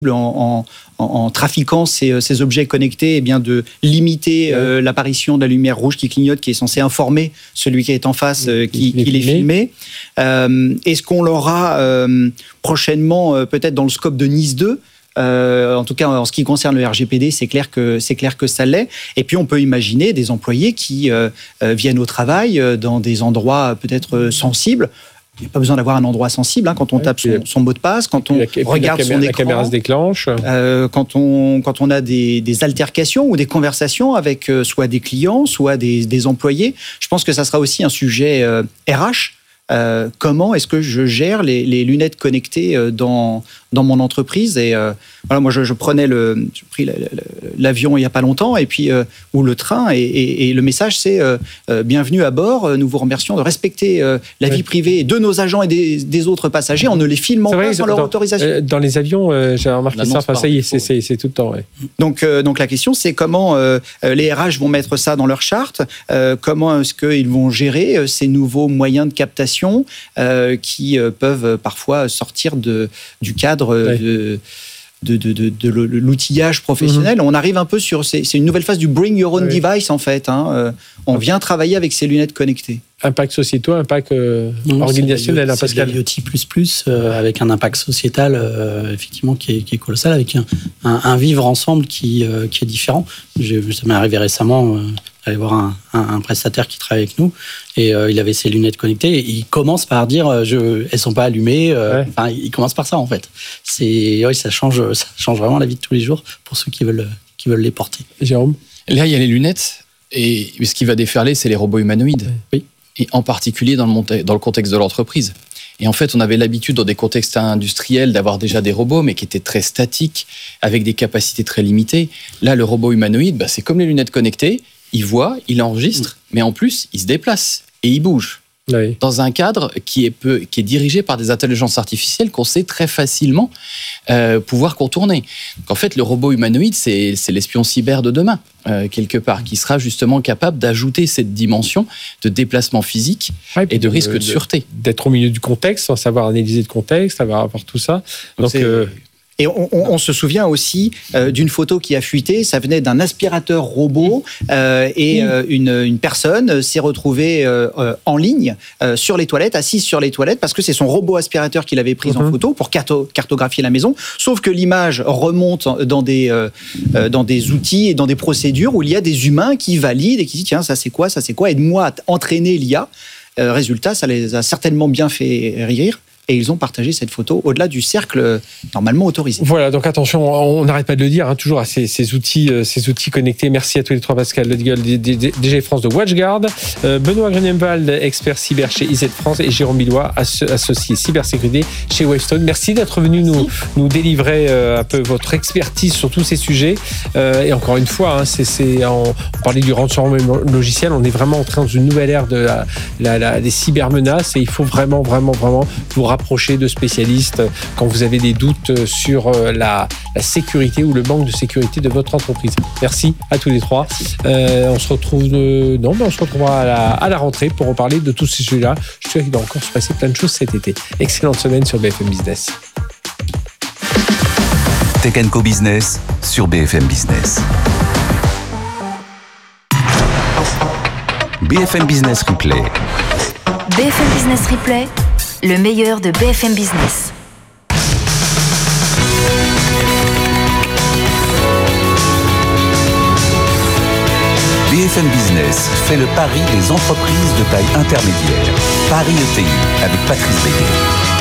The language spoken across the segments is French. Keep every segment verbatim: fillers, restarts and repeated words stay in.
En, en, en trafiquant ces, ces objets connectés, eh bien de limiter euh, l'apparition de la lumière rouge qui clignote, qui est censée informer celui qui est en face euh, qui, qui est filmé. Euh, est-ce qu'on l'aura euh, prochainement, euh, peut-être dans le scope de Nice deux? Euh, en tout cas, en ce qui concerne le R G P D, c'est clair que c'est clair que ça l'est. Et puis, on peut imaginer des employés qui euh, euh, viennent au travail euh, dans des endroits peut-être euh, sensibles. Il n'y a pas besoin d'avoir un endroit sensible hein, quand on ouais, tape son, son mot de passe, quand on la, regarde la caméra, son écran. La caméra se déclenche. Euh, quand, on, quand on a des, des altercations ou des conversations avec euh, soit des clients, soit des, des employés. Je pense que ça sera aussi un sujet euh, R H. Euh, comment est-ce que je gère les, les lunettes connectées euh, dans, dans mon entreprise? Et euh, voilà, moi, je, je prenais le, j'ai pris la, la, l'avion il n'y a pas longtemps, et puis, euh, ou le train, et, et, et le message, c'est euh, euh, bienvenue à bord, nous vous remercions de respecter euh, la oui. vie privée de nos agents et des, des autres passagers en ne les filmant pas sans leur dans, autorisation. Euh, dans les avions, euh, j'ai remarqué ça, enfin, ça y est, c'est, c'est, c'est tout le temps. Ouais. Donc, euh, donc la question, c'est comment euh, les R H vont mettre ça dans leur charte, euh, comment est-ce qu'ils vont gérer euh, ces nouveaux moyens de captation Euh, qui euh, peuvent parfois sortir de, du cadre ouais. de, de, de, de, de l'outillage professionnel. Mmh. On arrive un peu sur... C'est, c'est une nouvelle phase du bring your own ouais. device, en fait. Hein. Euh, on vient travailler avec ces lunettes connectées. Impact sociétal, impact euh, non, organisationnel. C'est, c'est de l'I O T plus plus, euh, avec un impact sociétal euh, effectivement qui est, qui est colossal, avec un, un, un vivre ensemble qui, euh, qui est différent. J'ai, ça m'est arrivé récemment... Euh, aller voir un, un, un prestataire qui travaille avec nous et euh, il avait ses lunettes connectées et il commence par dire euh, je, elles sont pas allumées euh, ouais. enfin, il commence par ça en fait. C'est, oui, ça, change, ça change vraiment la vie de tous les jours pour ceux qui veulent, qui veulent les porter. Jérôme? Là il y a les lunettes et ce qui va déferler c'est les robots humanoïdes oui. et en particulier dans le, monta- dans le contexte de l'entreprise. Et en fait, on avait l'habitude dans des contextes industriels d'avoir déjà des robots, mais qui étaient très statiques, avec des capacités très limitées. Là, le robot humanoïde, bah, c'est comme les lunettes connectées. Il voit, il enregistre, mais en plus, il se déplace et il bouge. Oui. Dans un cadre qui est, peu, qui est dirigé par des intelligences artificielles qu'on sait très facilement euh, pouvoir contourner. Donc, en fait, le robot humanoïde, c'est, c'est l'espion cyber de demain, euh, quelque part, qui sera justement capable d'ajouter cette dimension de déplacement physique ouais, et de risque de, de sûreté. D'être au milieu du contexte, sans savoir analyser le contexte, savoir avoir tout ça. Donc, Donc euh, Et on, on, on se souvient aussi euh, d'une photo qui a fuité. Ça venait d'un aspirateur robot euh, et euh, une, une personne s'est retrouvée euh, euh, en ligne euh, sur les toilettes, assise sur les toilettes, parce que c'est son robot aspirateur qui l'avait prise mm-hmm. en photo pour carto- cartographier la maison. Sauf que l'image remonte dans des, euh, dans des outils et dans des procédures où il y a des humains qui valident et qui disent tiens, ça c'est quoi, ça c'est quoi, aide-moi à entraîner l'I A. Euh, résultat, ça les a certainement bien fait rire. Et ils ont partagé cette photo au-delà du cercle normalement autorisé. Voilà, donc attention, on n'arrête pas de le dire, hein, toujours à ces, ces, outils, euh, ces outils connectés. Merci à tous les trois, Pascal Ledigueule, D G France de WatchGuard, euh, Benoît Grunenwald, expert cyber chez I Z France, et Jérôme Billois, asso- associé cybersécurité chez Wavestone. Merci d'être venu nous, nous délivrer euh, un peu votre expertise sur tous ces sujets. Euh, et encore une fois, hein, c'est, c'est, on, on parlait du ransomware logiciel, on est vraiment entré dans une nouvelle ère de la, la, la, des cybermenaces, et il faut vraiment, vraiment, vraiment vous rapprocher de spécialistes quand vous avez des doutes sur la, la sécurité ou le manque de sécurité de votre entreprise. Merci à tous les trois. Euh, on se retrouve de... non, mais on se retrouvera à la, à la rentrée pour reparler de tous ces sujets-là. Je suis sûr qu'il va encore se passer plein de choses cet été. Excellente semaine sur B F M Business. Tech and Co Business sur B F M Business. B F M Business Replay. B F M Business Replay, le meilleur de B F M Business. B F M Business fait le pari des entreprises de taille intermédiaire. Paris E T I avec Patrice Béguet.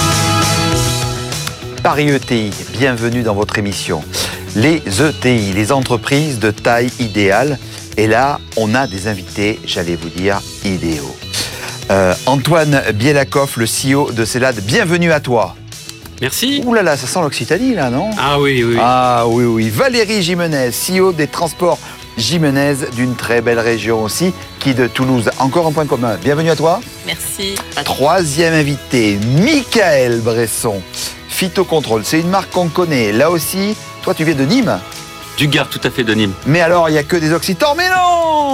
Paris E T I, bienvenue dans votre émission. Les E T I, les entreprises de taille idéale. Et là, on a des invités, j'allais vous dire, idéaux. Euh, Antoine Bielakoff, le C E O de Célad, bienvenue à toi. Merci. Ouh là là, ça sent l'Occitanie là, non ? Ah oui, oui. Ah oui, oui. Valérie Gimenez, C E O des transports Gimenez, d'une très belle région aussi, qui de Toulouse. Encore un point commun. Bienvenue à toi. Merci. Troisième invité, Michael Bresson, Phytocontrol. C'est une marque qu'on connaît. Là aussi, toi tu viens de Nîmes ? Du Gard, tout à fait, de Nîmes. Mais alors, il n'y a que des Occitans. Mais non !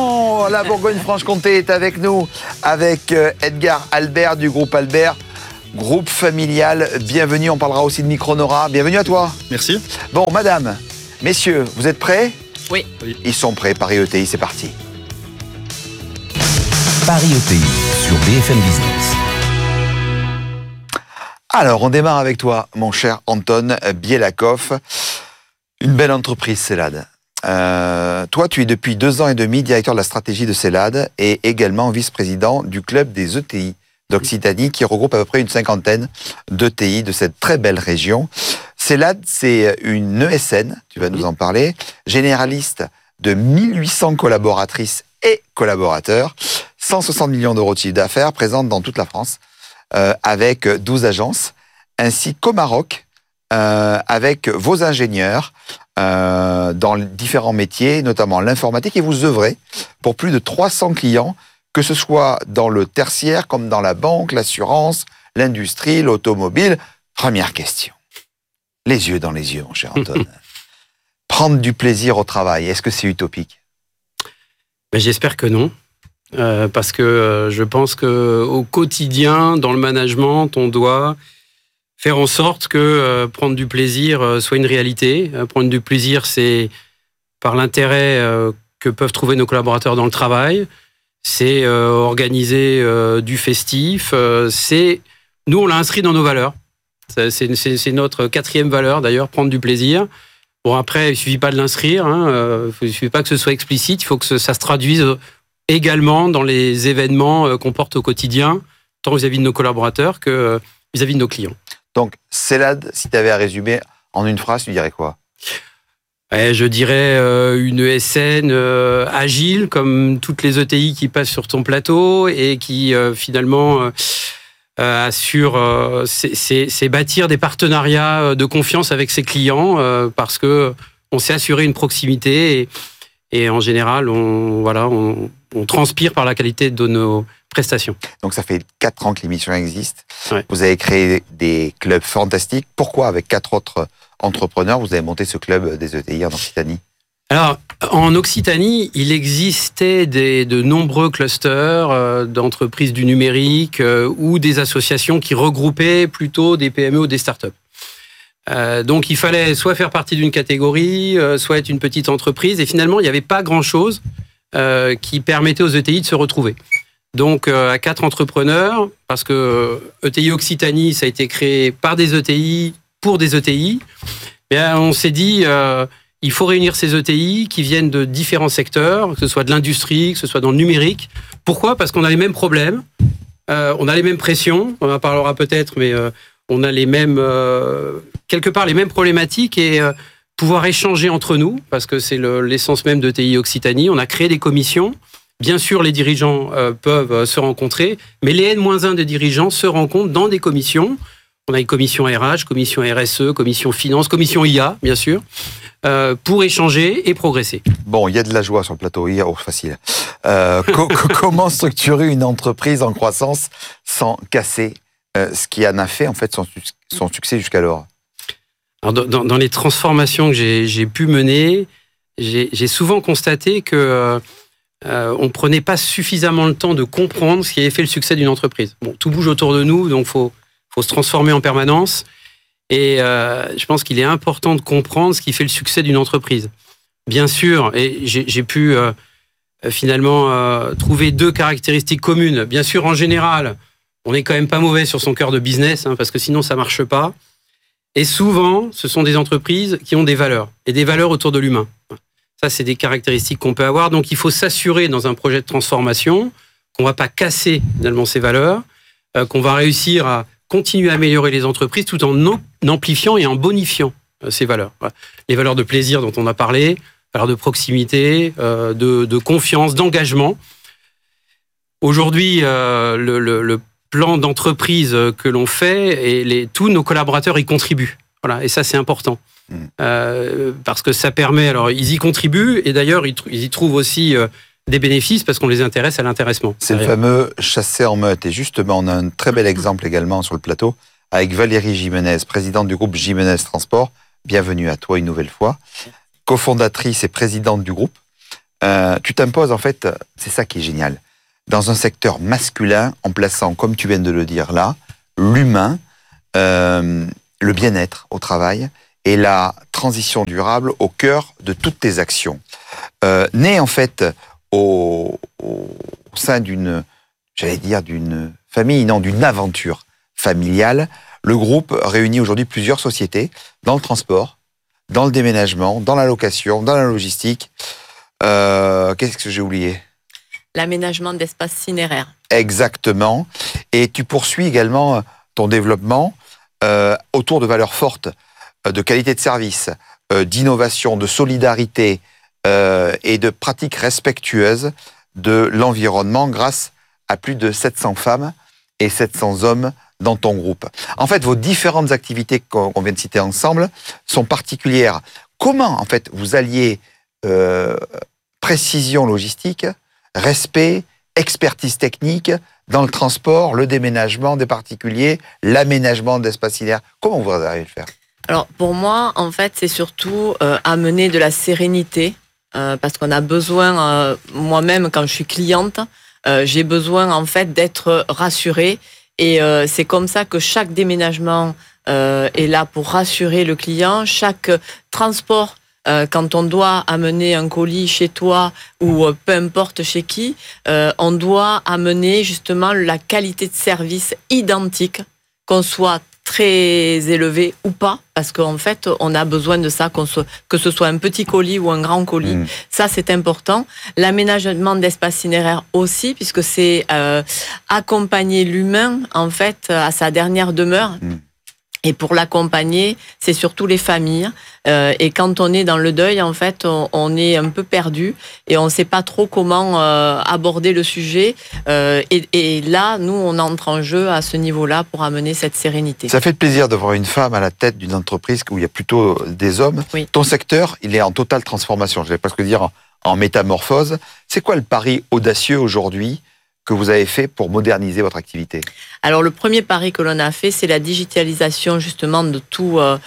La Bourgogne-Franche-Comté est avec nous, avec Edgar Albert du groupe Albert. groupe familial, bienvenue. On parlera aussi de Micronora. Bienvenue à toi. Merci. Bon, madame, messieurs, vous êtes prêts ? Oui. Ils sont prêts. Paris E T I, c'est parti. Paris E T I sur B F M Business. Alors, on démarre avec toi, mon cher Anton Bielakoff. Une belle entreprise, Celad. Euh, toi, tu es depuis deux ans et demi directeur de la stratégie de Celad et également vice-président du club des E T I d'Occitanie qui regroupe à peu près une cinquantaine d'E T I de cette très belle région. Celad, c'est une E S N, tu vas nous en parler, généraliste de mille huit cents collaboratrices et collaborateurs, cent soixante millions d'euros de chiffre d'affaires, présente dans toute la France, euh, avec douze agences, ainsi qu'au Maroc, euh, avec vos ingénieurs, Euh, dans différents métiers, notamment l'informatique, et vous œuvrez pour plus de trois cents clients, que ce soit dans le tertiaire, comme dans la banque, l'assurance, l'industrie, l'automobile. Première question. Les yeux dans les yeux, mon cher Anton. Prendre du plaisir au travail, est-ce que c'est utopique ? Ben, j'espère que non. Euh, parce que euh, je pense qu'au quotidien, dans le management, on doit faire en sorte que euh, prendre du plaisir euh, soit une réalité. Euh, prendre du plaisir, c'est par l'intérêt euh, que peuvent trouver nos collaborateurs dans le travail. C'est euh, organiser euh, du festif. Euh, c'est nous, on l'a inscrit dans nos valeurs. C'est, c'est, c'est notre quatrième valeur, d'ailleurs, prendre du plaisir. Bon, après, il ne suffit pas de l'inscrire. Hein, euh, il ne suffit pas que ce soit explicite. Il faut que ça se traduise également dans les événements euh, qu'on porte au quotidien, tant vis-à-vis de nos collaborateurs que euh, vis-à-vis de nos clients. Donc, Celad, si tu avais à résumer en une phrase, tu dirais quoi ? Ouais, je dirais euh, une E S N euh, agile, comme toutes les E T I qui passent sur ton plateau et qui euh, finalement euh, euh, assure, euh, c'est, c'est, c'est bâtir des partenariats de confiance avec ses clients euh, parce que on s'est assuré une proximité et, et en général, on, voilà, on, on transpire par la qualité de nos prestations. Donc ça fait quatre ans que l'émission existe. Ouais. Vous avez créé des clubs fantastiques. Pourquoi, avec quatre autres entrepreneurs, vous avez monté ce club des E T I en Occitanie ? Alors, en Occitanie, il existait des, de nombreux clusters euh, d'entreprises du numérique euh, ou des associations qui regroupaient plutôt des P M E ou des startups. Euh, donc, il fallait soit faire partie d'une catégorie, euh, soit être une petite entreprise. Et finalement, il n'y avait pas grand-chose euh, qui permettait aux E T I de se retrouver. Donc, euh, à quatre entrepreneurs, parce que E T I Occitanie, ça a été créé par des E T I, pour des E T I, bien, on s'est dit, euh, il faut réunir ces E T I qui viennent de différents secteurs, que ce soit de l'industrie, que ce soit dans le numérique. Pourquoi ? Parce qu'on a les mêmes problèmes, euh, on a les mêmes pressions, on en parlera peut-être, mais euh, on a les mêmes, euh, quelque part les mêmes problématiques et euh, pouvoir échanger entre nous, parce que c'est le, l'essence même de E T I Occitanie. On a créé des commissions. Bien sûr, les dirigeants euh, peuvent euh, se rencontrer, mais les N moins un des dirigeants se rencontrent dans des commissions. On a une commission R H, commission R S E, commission finance, commission I A, bien sûr, euh, pour échanger et progresser. Bon, il y a de la joie sur le plateau, il y a, oh, facile. Euh, co- co- comment structurer une entreprise en croissance sans casser euh, ce qui en a fait en fait son, son succès jusqu'alors ? Alors, dans, dans les transformations que j'ai, j'ai pu mener, j'ai, j'ai souvent constaté que euh, Euh, on prenait pas suffisamment le temps de comprendre ce qui avait fait le succès d'une entreprise. Bon, tout bouge autour de nous, donc faut faut se transformer en permanence. Et euh, je pense qu'il est important de comprendre ce qui fait le succès d'une entreprise. Bien sûr, et j'ai, j'ai pu euh, finalement euh, trouver deux caractéristiques communes. Bien sûr, en général, on n'est quand même pas mauvais sur son cœur de business, hein, parce que sinon ça marche pas. Et souvent, ce sont des entreprises qui ont des valeurs et des valeurs autour de l'humain. Ça, c'est des caractéristiques qu'on peut avoir. Donc, il faut s'assurer dans un projet de transformation qu'on ne va pas casser finalement ces valeurs, euh, qu'on va réussir à continuer à améliorer les entreprises tout en amplifiant et en bonifiant euh, ces valeurs. Voilà. Les valeurs de plaisir dont on a parlé, valeurs de proximité, euh, de, de confiance, d'engagement. Aujourd'hui, euh, le, le, le plan d'entreprise que l'on fait, et les, tous nos collaborateurs y contribuent. Voilà, et ça, c'est important. Euh, parce que ça permet, alors ils y contribuent et d'ailleurs ils, ils y trouvent aussi euh, des bénéfices parce qu'on les intéresse à l'intéressement. C'est derrière. Le fameux chasser en meute et justement on a un très bel exemple également sur le plateau avec Valérie Jimenez, présidente du groupe Jimenez Transport. Bienvenue à toi une nouvelle fois, cofondatrice et présidente du groupe. Euh, tu t'imposes en fait, c'est ça qui est génial, dans un secteur masculin en plaçant, comme tu viens de le dire là, l'humain, euh, le bien-être au travail et la transition durable au cœur de toutes tes actions. Euh, né en fait au, au sein d'une, j'allais dire d'une famille, non, d'une aventure familiale, le groupe réunit aujourd'hui plusieurs sociétés dans le transport, dans le déménagement, dans la location, dans la logistique. Euh, qu'est-ce que j'ai oublié ? L'aménagement d'espaces cinéraires. Exactement. Et tu poursuis également ton développement euh, autour de valeurs fortes, euh, de qualité de service, euh, d'innovation, de solidarité euh, et de pratiques respectueuses de l'environnement grâce à plus de sept cents femmes et sept cents hommes dans ton groupe. En fait, vos différentes activités qu'on vient de citer ensemble sont particulières. Comment, en fait, vous alliez euh, précision logistique, respect, expertise technique dans le transport, le déménagement des particuliers, l'aménagement d'espaces cinéraires. Comment vous arrivez à le faire ? Alors, pour moi, en fait, c'est surtout euh, amener de la sérénité, euh, parce qu'on a besoin, euh, moi-même, quand je suis cliente, euh, j'ai besoin, en fait, d'être rassurée. Et euh, c'est comme ça que chaque déménagement euh, est là pour rassurer le client. Chaque transport, euh, quand on doit amener un colis chez toi ou euh, peu importe chez qui, euh, on doit amener justement la qualité de service identique, qu'on soit très élevé ou pas, parce qu'en fait, on a besoin de ça, qu'on soit, que ce soit un petit colis ou un grand colis. Mmh. Ça, c'est important. L'aménagement d'espaces cinéraires aussi, puisque c'est euh, accompagner l'humain, en fait, à sa dernière demeure. Mmh. Et pour l'accompagner, c'est surtout les familles. Euh, et quand on est dans le deuil, en fait, on, on est un peu perdu et on ne sait pas trop comment euh, aborder le sujet. Euh, et, et là, nous, on entre en jeu à ce niveau-là pour amener cette sérénité. Ça fait plaisir de voir une femme à la tête d'une entreprise où il y a plutôt des hommes. Oui. Ton secteur, il est en totale transformation. Je vais presque dire en, en métamorphose. C'est quoi le pari audacieux aujourd'hui que vous avez fait pour moderniser votre activité ? Alors, le premier pari que l'on a fait, c'est la digitalisation justement de, tout, euh,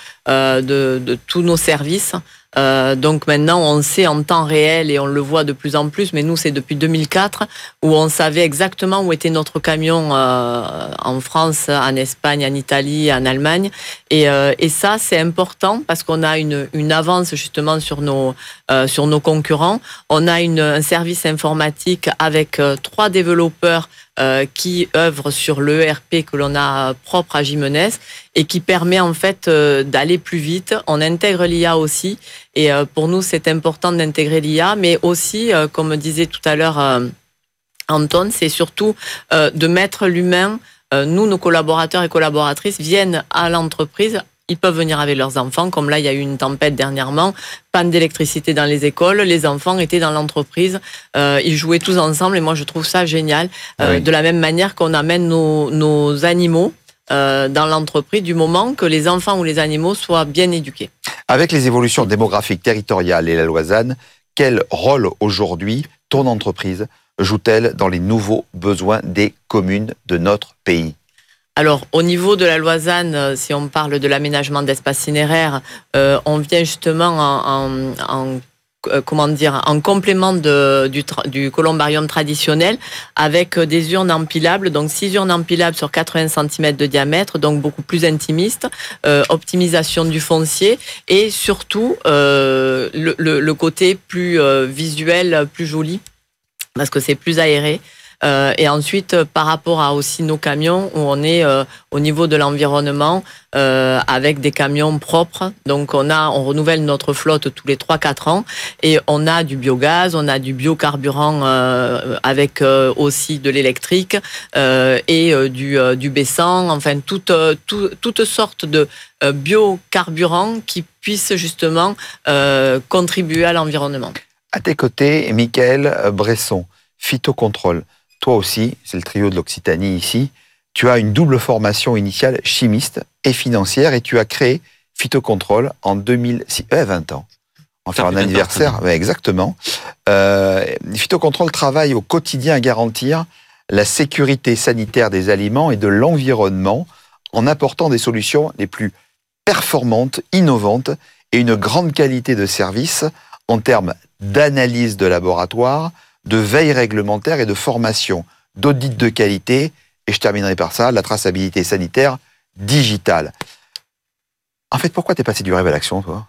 de, de tous nos services. Euh, donc maintenant, on sait en temps réel et on le voit de plus en plus, mais nous, c'est depuis deux mille quatre, où on savait exactement où était notre camion euh, en France, en Espagne, en Italie, en Allemagne. Et, euh, et ça, c'est important parce qu'on a une, une avance justement sur nos, euh, sur nos concurrents. On a une, un service informatique avec euh, trois développeurs Euh, qui œuvre sur l'E R P que l'on a propre à Gimenez et qui permet en fait euh, d'aller plus vite. On intègre l'I A aussi et euh, pour nous c'est important d'intégrer l'I A, mais aussi, euh, comme disait tout à l'heure euh, Anton, c'est surtout euh, de mettre l'humain. Euh, nous, nos collaborateurs et collaboratrices viennent à l'entreprise. Ils peuvent venir avec leurs enfants, comme là, il y a eu une tempête dernièrement, panne d'électricité dans les écoles, les enfants étaient dans l'entreprise, euh, ils jouaient tous ensemble et moi, je trouve ça génial. Euh, oui. De la même manière qu'on amène nos, nos animaux euh, dans l'entreprise du moment que les enfants ou les animaux soient bien éduqués. Avec les évolutions démographiques territoriales et la Loisane, quel rôle aujourd'hui ton entreprise joue-t-elle dans les nouveaux besoins des communes de notre pays ? Alors, au niveau de la Loisane, si on parle de l'aménagement d'espaces cinéraires, euh, on vient justement en, en, en, euh, comment dire, en complément de, du, du columbarium traditionnel avec des urnes empilables, donc six urnes empilables sur quatre-vingts centimètres de diamètre, donc beaucoup plus intimiste, euh, optimisation du foncier et surtout euh, le, le, le côté plus euh, visuel, plus joli, parce que c'est plus aéré. Euh, et ensuite, euh, par rapport à aussi nos camions, où on est euh, au niveau de l'environnement euh, avec des camions propres. Donc, on a, on renouvelle notre flotte tous les trois quatre ans et on a du biogaz, on a du biocarburant euh, avec euh, aussi de l'électrique euh, et euh, du, euh, du baissant. Enfin, toutes euh, tout, toutes sortes de euh, biocarburants qui puissent justement euh, contribuer à l'environnement. À tes côtés, Mickaël Bresson, phytocontrôle. Toi aussi, c'est le trio de l'Occitanie ici, tu as une double formation initiale chimiste et financière et tu as créé Phytocontrôle en deux mille six, euh, vingt ans. On va faire un anniversaire, ouais, exactement. Euh, Phytocontrôle travaille au quotidien à garantir la sécurité sanitaire des aliments et de l'environnement en apportant des solutions les plus performantes, innovantes et une grande qualité de service en termes d'analyse de laboratoire, de veille réglementaire et de formation, d'audit de qualité Et je terminerai par ça, la traçabilité sanitaire digitale. En fait, pourquoi t'es passé du rêve à l'action, toi?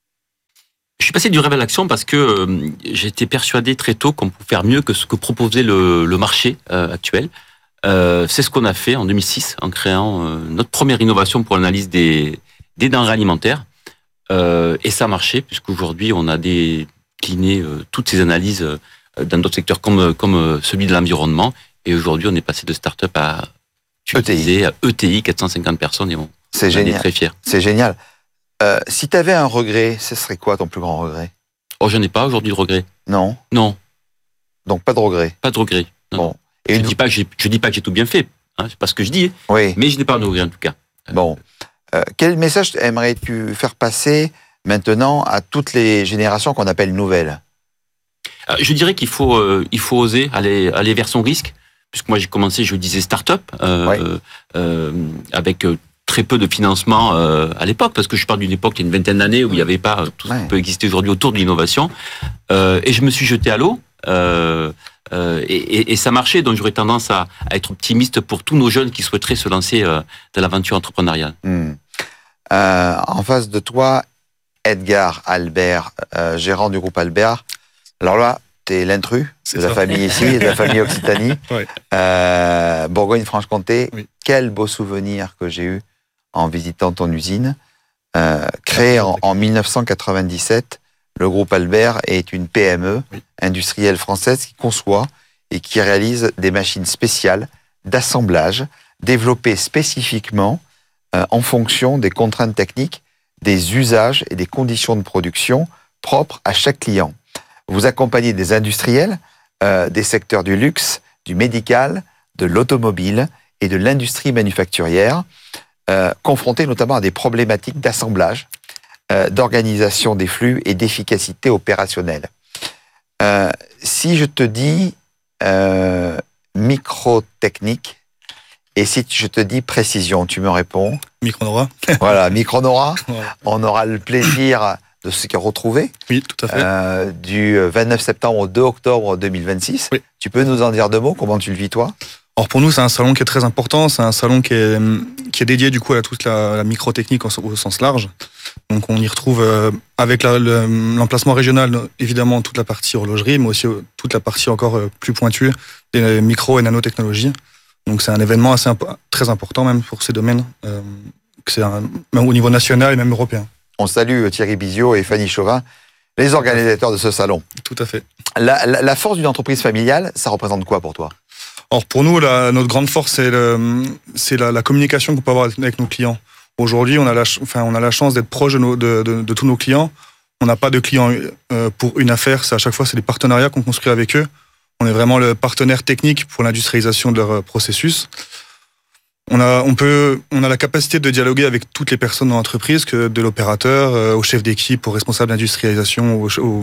Je suis passé du rêve à l'action parce que euh, j'étais persuadé très tôt qu'on pouvait faire mieux que ce que proposait le, le marché euh, actuel. Euh, c'est ce qu'on a fait en deux mille six en créant euh, notre première innovation pour l'analyse des, des denrées alimentaires. Euh, et ça a marché puisqu'aujourd'hui on a décliné euh, toutes ces analyses euh, dans d'autres secteurs comme, comme euh, celui de l'environnement. Et aujourd'hui on est passé de start-up à utiliser à E T I, quatre cent cinquante personnes et on, c'est on génial. est très fiers. C'est génial. Euh, si tu avais un regret, ce serait quoi ton plus grand regret? Oh, je n'ai pas aujourd'hui de regret. Non. Non. Donc pas de regret. Pas de regret. Non. Bon. Et je une... dis pas que j'ai, je dis pas que j'ai tout bien fait. Hein, c'est pas ce que je dis. Oui. Mais je n'ai pas de regret en tout cas. Bon. Euh, quel message aimerais-tu faire passer maintenant à toutes les générations qu'on appelle nouvelles? euh, Je dirais qu'il faut, euh, il faut oser aller, aller vers son risque. Puisque moi j'ai commencé, je disais start-up euh, oui. euh, avec euh, très peu de financement euh, à l'époque, parce que je parle d'une époque il y a une vingtaine d'années où il n'y avait pas tout ce ouais. qui peut exister aujourd'hui autour de l'innovation. Euh, et je me suis jeté à l'eau. Euh, euh, et, et, et ça marchait, donc j'aurais tendance à, à être optimiste pour tous nos jeunes qui souhaiteraient se lancer euh, dans l'aventure entrepreneuriale. Mmh. Euh, en face de toi, Edgar Albert, euh, gérant du groupe Albert. Alors là, t'es l'intrus de la famille ici, de la famille Occitanie. Ouais. Euh, Bourgogne-Franche-Comté. Oui. Quel beau souvenir que j'ai eu en visitant ton usine. Euh, créé en, en mille neuf cent quatre-vingt-dix-sept, le groupe Albert est une P M E oui. industrielle française qui conçoit et qui réalise des machines spéciales d'assemblage développées spécifiquement euh, en fonction des contraintes techniques, des usages et des conditions de production propres à chaque client. Vous accompagnez des industriels euh, des secteurs du luxe, du médical, de l'automobile et de l'industrie manufacturière, euh, confrontés notamment à des problématiques d'assemblage, euh, d'organisation des flux et d'efficacité opérationnelle. Euh, si je te dis euh, microtechnique et si je te dis précision, tu me réponds? Micronora. Voilà, Micronora. Voilà. On aura le plaisir de se retrouver. Oui, tout à fait. Euh, du vingt-neuf septembre au deux octobre deux mille vingt-six. Oui. Tu peux nous en dire deux mots? Comment tu le vis, toi? Alors pour nous, c'est un salon qui est très important. C'est un salon qui est, qui est dédié du coup à toute la, la microtechnique au, au sens large. Donc on y retrouve euh, avec la, le, l'emplacement régional, évidemment, toute la partie horlogerie, mais aussi euh, toute la partie encore euh, plus pointue des micro et nanotechnologies. Donc c'est un événement assez imp- très important même pour ces domaines, euh, que c'est un, même au niveau national et même européen. On salue Thierry Bizio et Fanny Chauvin, les organisateurs de ce salon. Tout à fait. La, la, la force d'une entreprise familiale, ça représente quoi pour toi? Alors pour nous, la, notre grande force, c'est, le, c'est la, la communication qu'on peut avoir avec nos clients. Aujourd'hui, on a la, enfin, on a la chance d'être proche de, nos, de, de, de tous nos clients. On n'a pas de clients euh, pour une affaire. C'est à chaque fois, c'est des partenariats qu'on construit avec eux. On est vraiment le partenaire technique pour l'industrialisation de leur processus. On a, on peut, on a la capacité de dialoguer avec toutes les personnes dans l'entreprise, que de l'opérateur euh, au chef d'équipe, au responsable d'industrialisation, au, au,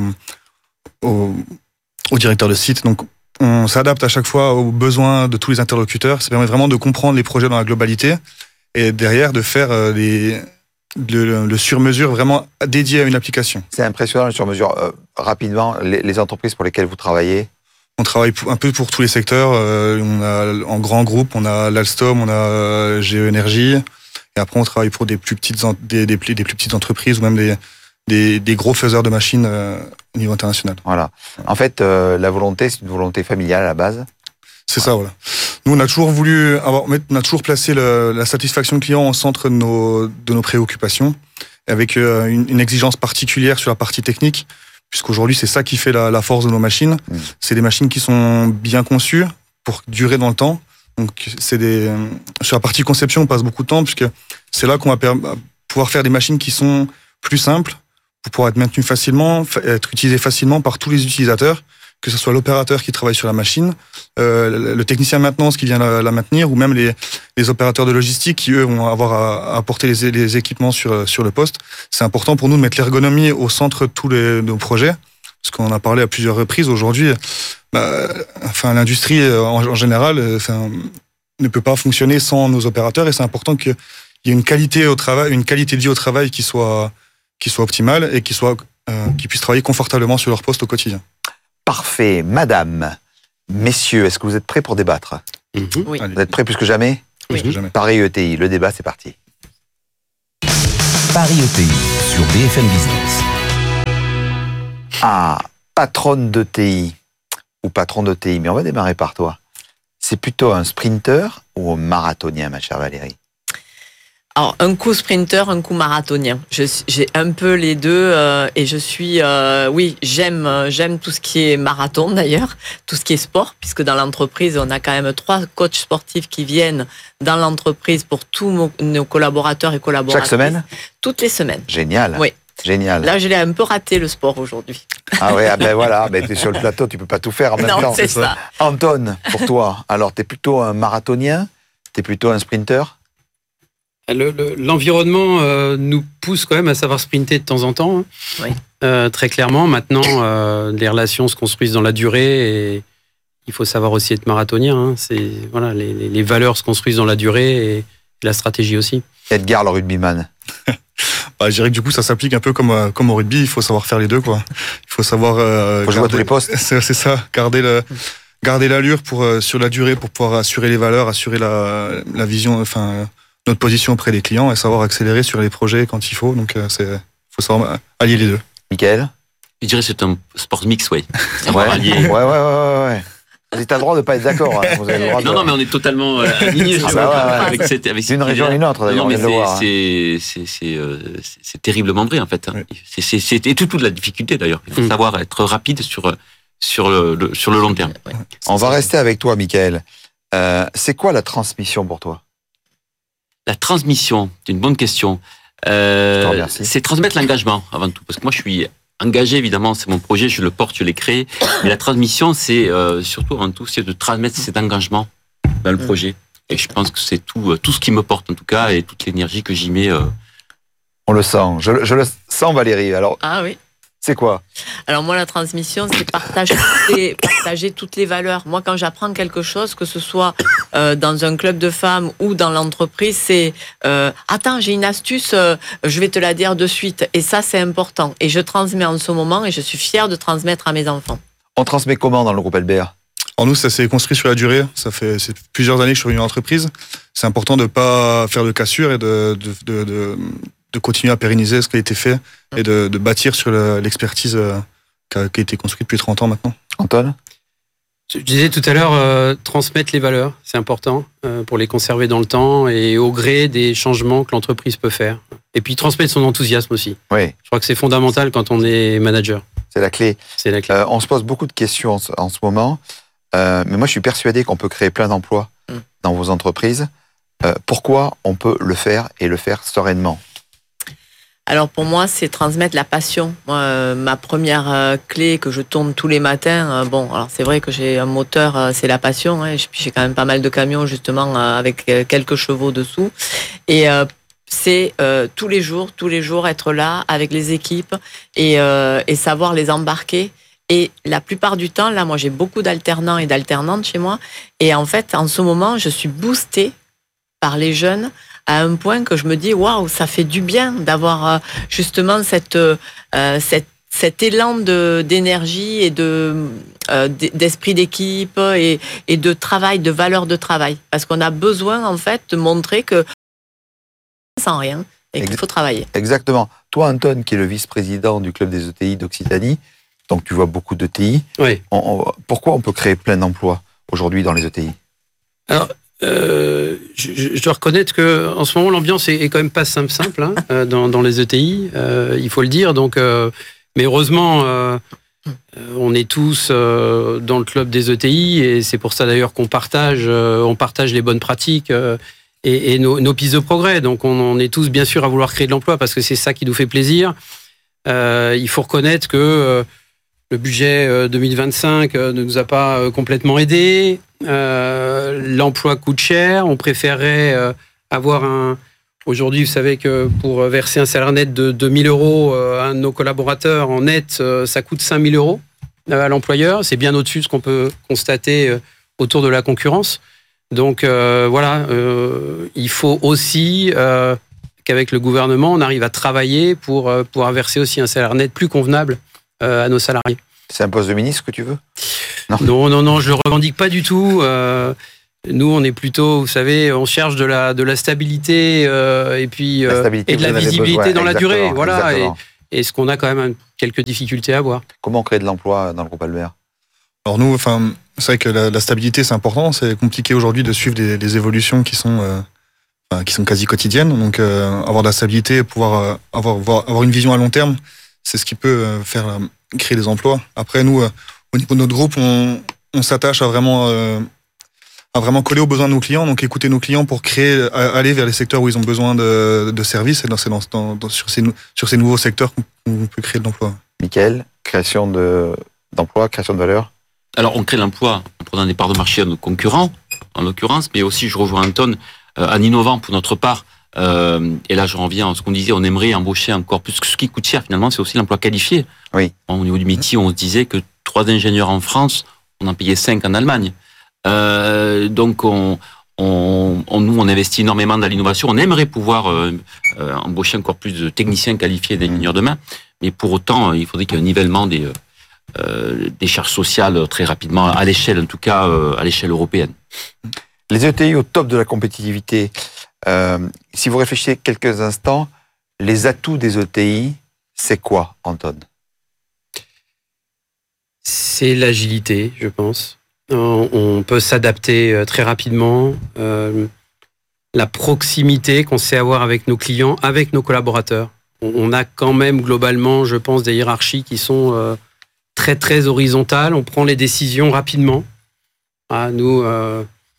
au, au directeur de site. Donc, on s'adapte à chaque fois aux besoins de tous les interlocuteurs. Ça permet vraiment de comprendre les projets dans la globalité et derrière de faire euh, les, le, le sur-mesure vraiment dédié à une application. C'est impressionnant le sur-mesure. Euh, rapidement, les, les entreprises pour lesquelles vous travaillez? On travaille un peu pour tous les secteurs. Euh, on a en grand groupe, on a l'Alstom, on a Géoénergie. Et après, on travaille pour des plus petites, des, des, des plus petites entreprises ou même des, des, des gros faiseurs de machines euh, au niveau international. Voilà. En fait, euh, la volonté, c'est une volonté familiale à la base. C'est ça, voilà. Nous, on a toujours voulu avoir, on a toujours placé le, la satisfaction client au centre de nos, de nos préoccupations, avec euh, une, une exigence particulière sur la partie technique. Puisqu'aujourd'hui, c'est ça qui fait la, la force de nos machines. Mmh. C'est des machines qui sont bien conçues pour durer dans le temps. Donc, c'est des, sur la partie conception, on passe beaucoup de temps, puisque c'est là qu'on va per- pouvoir faire des machines qui sont plus simples, pour pouvoir être maintenues facilement, être utilisées facilement par tous les utilisateurs, que ce soit l'opérateur qui travaille sur la machine, euh, le technicien de maintenance qui vient la, la maintenir, ou même les, les opérateurs de logistique qui, eux, vont avoir à, à apporter les, les équipements sur, sur le poste. C'est important pour nous de mettre l'ergonomie au centre de tous les, nos projets, parce qu'on en a parlé à plusieurs reprises. Aujourd'hui, bah, enfin, l'industrie, en, en général, enfin, ne peut pas fonctionner sans nos opérateurs, et c'est important qu'il y ait une qualité au travail, une qualité de vie au travail qui soit, qui soit optimale et qui soit, euh, qui puissent travailler confortablement sur leur poste au quotidien. Parfait. Madame, messieurs, est-ce que vous êtes prêts pour débattre? Mmh. Oui. Vous êtes prêts plus que jamais? Plus que jamais. Paris E T I, le débat, c'est parti. Paris E T I sur B F M Business. Ah, patronne de T I ou patron de T I, mais on va démarrer par toi. C'est plutôt un sprinter ou un marathonien, ma chère Valérie? Alors, un coup sprinter, un coup marathonien. Je, j'ai un peu les deux euh, et je suis, euh, oui, j'aime, euh, j'aime tout ce qui est marathon d'ailleurs, tout ce qui est sport, puisque dans l'entreprise, on a quand même trois coachs sportifs qui viennent dans l'entreprise pour tous nos, nos collaborateurs et collaboratrices. Chaque semaine? Toutes les semaines. Génial. Oui. Génial. Là, je l'ai un peu raté le sport aujourd'hui. Ah ouais, ah ben voilà, ben t'es sur le plateau, tu peux pas tout faire en même non, temps. c'est ça. Anton, pour toi, alors t'es plutôt un marathonien, t'es plutôt un sprinter? Le, le, l'environnement euh, nous pousse quand même à savoir sprinter de temps en temps. Hein. Oui. Euh, très clairement, maintenant, euh, les relations se construisent dans la durée et il faut savoir aussi être marathonien. Hein. C'est, voilà, les, les, les valeurs se construisent dans la durée et la stratégie aussi. Edgar, le rugbyman. Bah, je dirais que du coup, ça s'applique un peu comme, euh, comme au rugby. Il faut savoir faire les deux, quoi. Il faut savoir. Euh, faut jouer à tous les postes. C'est, c'est ça. Garder le, garder l'allure pour euh, sur la durée pour pouvoir assurer les valeurs, assurer la, la vision, enfin euh, notre position auprès des clients et savoir accélérer sur les projets quand il faut. Donc, euh, c'est, faut savoir allier les deux. Michael. Je dirais que c'est un sport mix, oui. Ouais. ouais, ouais, ouais, ouais, ouais. Vous avez le droit de pas être d'accord. Hein. Vous avez le droit de... Non, non, mais on est totalement euh, alignés ah bah ouais, ouais. avec cette, avec d'une région à une autre. Non, non, mais c'est, voir, c'est, c'est, c'est, euh, c'est, c'est terriblement vrai en fait. Hein. Oui. C'est, c'est, c'est et tout, toute la difficulté d'ailleurs. Il faut mmh. savoir être rapide sur sur le, le sur le long terme. Ouais. On va rester avec toi, Michael. Euh, c'est quoi la transmission pour toi? La transmission, c'est une bonne question. Euh, c'est transmettre l'engagement avant tout, parce que moi je suis engagé, évidemment, c'est mon projet, je le porte, je l'ai créé. Mais la transmission, c'est euh, surtout avant tout, c'est de transmettre cet engagement dans le projet. Et je pense que c'est tout, euh, tout ce qui me porte, en tout cas, et toute l'énergie que j'y mets. Euh... On le sent. Je, je le sens, Valérie. Alors, ah oui. C'est quoi? Alors moi, la transmission, c'est partager, toutes les, partager toutes les valeurs. Moi, quand j'apprends quelque chose, que ce soit euh, dans un club de femmes ou dans l'entreprise, c'est euh, « Attends, j'ai une astuce, euh, je vais te la dire de suite. » Et ça, c'est important. Et je transmets en ce moment et je suis fière de transmettre à mes enfants. On transmet comment dans le groupe L B R? En nous, ça s'est construit sur la durée. Ça fait c'est plusieurs années que je suis revenu en entreprise. C'est important de ne pas faire de cassure et de... de, de, de de continuer à pérenniser ce qui a été fait et de, de bâtir sur le, l'expertise euh, qui, a, qui a été construite depuis trente ans maintenant. Antoine? Je disais tout à l'heure, euh, transmettre les valeurs, c'est important euh, pour les conserver dans le temps et au gré des changements que l'entreprise peut faire. Et puis transmettre son enthousiasme aussi. Oui. Je crois que c'est fondamental quand on est manager. C'est la clé. C'est la clé. Euh, on se pose beaucoup de questions en ce, en ce moment, euh, mais moi je suis persuadé qu'on peut créer plein d'emplois mm. dans vos entreprises. Euh, pourquoi on peut le faire et le faire sereinement? Alors pour moi, c'est transmettre la passion. Moi, euh, ma première euh, clé que je tourne tous les matins, euh, bon, alors c'est vrai que j'ai un moteur, euh, c'est la passion, hein, et puis j'ai quand même pas mal de camions justement euh, avec euh, quelques chevaux dessous. Et euh, c'est euh, tous les jours, tous les jours être là avec les équipes et, euh, et savoir les embarquer. Et la plupart du temps, là, moi j'ai beaucoup d'alternants et d'alternantes chez moi. Et en fait, en ce moment, je suis boostée par les jeunes à un point que je me dis waouh, ça fait du bien d'avoir euh, justement cette, euh, cette, cet élan de, d'énergie et de, euh, d'esprit d'équipe et, et de travail, de valeur de travail. Parce qu'on a besoin en fait de montrer que sans rien et qu'il faut travailler. Exactement. Toi, Anton, qui est le vice-président du club des E T I d'Occitanie, donc tu vois beaucoup d'E T I. Oui. On, on, pourquoi on peut créer plein d'emplois aujourd'hui dans les E T I? Alors, Euh, je, je dois reconnaître que en ce moment l'ambiance est, est quand même pas simple simple hein, euh, dans, dans les E T I, euh, il faut le dire. Donc, euh, mais heureusement, euh, on est tous euh, dans le club des E T I et c'est pour ça d'ailleurs qu'on partage, euh, on partage les bonnes pratiques euh, et, et nos, nos pistes de progrès. Donc, on, on est tous bien sûr à vouloir créer de l'emploi parce que c'est ça qui nous fait plaisir. Euh, il faut reconnaître que euh, le budget deux mille vingt-cinq ne nous a pas complètement aidés. Euh, l'emploi coûte cher. On préférerait euh, avoir un... Aujourd'hui, vous savez que pour verser un salaire net de deux mille euros à un de nos collaborateurs, en net, ça coûte cinq mille euros à l'employeur. C'est bien au-dessus de ce qu'on peut constater autour de la concurrence. Donc euh, voilà, euh, il faut aussi euh, qu'avec le gouvernement, on arrive à travailler pour euh, pouvoir verser aussi un salaire net plus convenable à nos salariés. C'est un poste de ministre que tu veux? Non, non, non, non, je le revendique pas du tout. Euh, Nous, on est plutôt, vous savez, on cherche de la, de la stabilité euh, et puis euh, stabilité, et de la visibilité besoin, dans la durée. Voilà. Et, exactement. et ce qu'on a quand même quelques difficultés à voir. Comment créer de l'emploi dans le groupe Albert? Alors nous, enfin, c'est vrai que la, la stabilité, c'est important. C'est compliqué aujourd'hui de suivre des, des évolutions qui sont, euh, enfin, qui sont quasi quotidiennes. Donc, euh, avoir de la stabilité, pouvoir euh, avoir, avoir, avoir une vision à long terme, c'est ce qui peut euh, faire euh, créer des emplois. Après, nous, euh, au niveau de notre groupe, on, on s'attache à vraiment, euh, à vraiment coller aux besoins de nos clients. Donc, écouter nos clients pour créer, aller vers les secteurs où ils ont besoin de, de services. Et dans, dans, dans, dans, sur, ces, sur ces nouveaux secteurs qu'on peut créer de l'emploi. Mickaël, création de, d'emplois, création de valeur. Alors, on crée l'emploi en prenant des parts de marché à nos concurrents, en l'occurrence, mais aussi, je rejoins Anton, euh, en innovant pour notre part. Euh, et là, je reviens à ce qu'on disait, on aimerait embaucher encore plus. Ce qui coûte cher, finalement, c'est aussi l'emploi qualifié. Oui. Au niveau du métier, on se disait que trois ingénieurs en France, on en payait cinq en Allemagne. Euh, donc, on, on, on, nous, on investit énormément dans l'innovation. On aimerait pouvoir euh, euh, embaucher encore plus de techniciens qualifiés, d'ingénieurs de main. Mais pour autant, il faudrait qu'il y ait un nivellement des... Euh, Euh, des charges sociales très rapidement, à l'échelle, en tout cas, euh, à l'échelle européenne. Les E T I au top de la compétitivité. Euh, si vous réfléchissez quelques instants, les atouts des E T I, c'est quoi, Anton? C'est l'agilité, je pense. On, on peut s'adapter très rapidement. Euh, la proximité qu'on sait avoir avec nos clients, avec nos collaborateurs. On, on a quand même globalement, je pense, des hiérarchies qui sont... Euh, très très horizontale, on prend les décisions rapidement. Ah, nous, euh,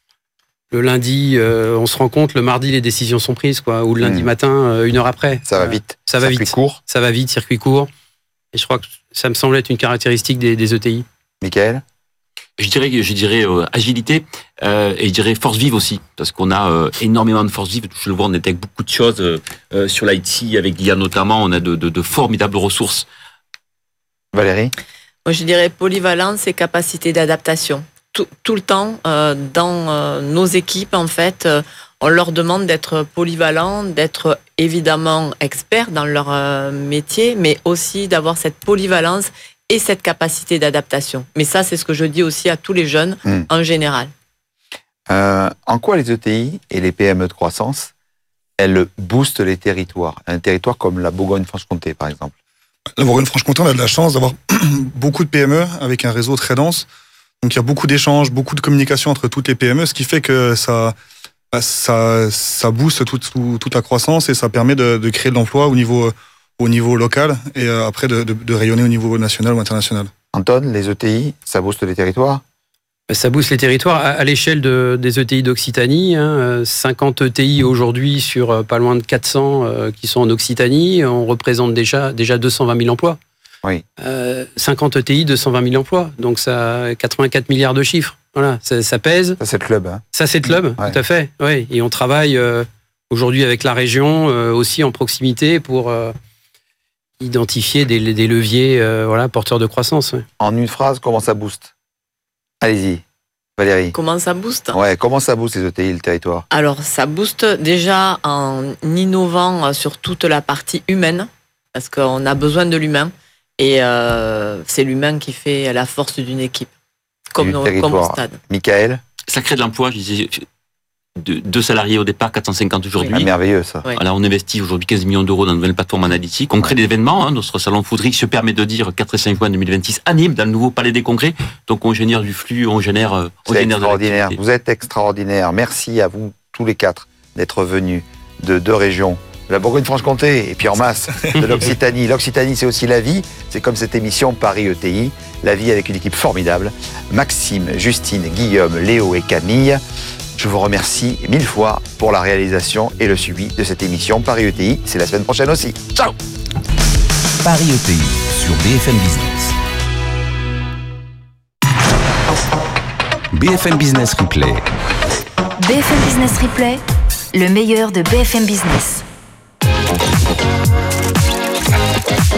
le lundi, euh, on se rend compte, le mardi, les décisions sont prises, quoi, ou le lundi mmh. matin, euh, une heure après. Ça va vite. Ça va circuit vite. Court. Ça va vite, circuit court. Et je crois que ça me semble être une caractéristique des, des E T I. Mickaël? Je dirais, je dirais euh, agilité euh, et je dirais force vive aussi, parce qu'on a euh, énormément de force vive. Je le vois, on est avec beaucoup de choses euh, sur l'I T, avec l'I A notamment, on a de, de, de formidables ressources. Valérie? Moi, je dirais polyvalence et capacité d'adaptation. Tout, tout le temps, euh, dans euh, nos équipes, en fait, euh, on leur demande d'être polyvalents, d'être évidemment experts dans leur euh, métier, mais aussi d'avoir cette polyvalence et cette capacité d'adaptation. Mais ça, c'est ce que je dis aussi à tous les jeunes mmh. en général. Euh, en quoi les E T I et les P M E de croissance, elles boostent les territoires? Un territoire comme la Bourgogne-Franche-Comté, par exemple. La Bourgogne-Franche-Comté, on a de la chance d'avoir beaucoup de P M E avec un réseau très dense. Donc il y a beaucoup d'échanges, beaucoup de communication entre toutes les P M E, ce qui fait que ça, ça, ça booste toute, toute la croissance et ça permet de, de créer de l'emploi au niveau, au niveau local et après de, de, de rayonner au niveau national ou international. Anton, les E T I, ça booste les territoires? Ça booste les territoires à, à l'échelle de, des E T I d'Occitanie. Hein, cinquante E T I aujourd'hui sur pas loin de quatre cents euh, qui sont en Occitanie. On représente déjà, déjà deux cent vingt mille emplois. Oui. Euh, cinquante E T I, deux cent vingt mille emplois. Donc ça a quatre-vingt-quatre milliards de chiffres. Voilà, ça, ça pèse. Ça, c'est le club. Hein. Ça, c'est le club, ouais. Tout à fait. Oui. Et on travaille euh, aujourd'hui avec la région, euh, aussi en proximité, pour euh, identifier des, des leviers euh, voilà, porteurs de croissance. Ouais. En une phrase, comment ça booste? Allez-y, Valérie. Comment ça booste? Ouais, comment ça booste les E T I, le territoire? Alors, ça booste déjà en innovant sur toute la partie humaine, parce qu'on a besoin de l'humain, et euh, c'est l'humain qui fait la force d'une équipe, comme, nos, comme au stade. Mickaël? Ça crée de l'emploi, je disais, de, deux salariés au départ, quatre cent cinquante aujourd'hui. Oui. Ah, merveilleux ça. Oui. Alors, on investit aujourd'hui quinze millions d'euros dans une nouvelle plateforme analytique. On crée des événements. Hein, notre salon Foudry se permet de dire quatre et cinq juin deux mille vingt-six à Nîmes, dans le nouveau palais des congrès. Donc, on génère du flux, on génère. On C'est génère extraordinaire. Vous êtes extraordinaire. Merci à vous tous les quatre d'être venus de deux régions. De la Bourgogne-Franche-Comté et puis en masse de l'Occitanie. L'Occitanie, c'est aussi la vie. C'est comme cette émission Paris E T I. La vie avec une équipe formidable. Maxime, Justine, Guillaume, Léo et Camille. Je vous remercie mille fois pour la réalisation et le suivi de cette émission Paris E T I. C'est la semaine prochaine aussi. Ciao! Paris E T I sur B F M Business. B F M Business Replay. B F M Business Replay, le meilleur de B F M Business.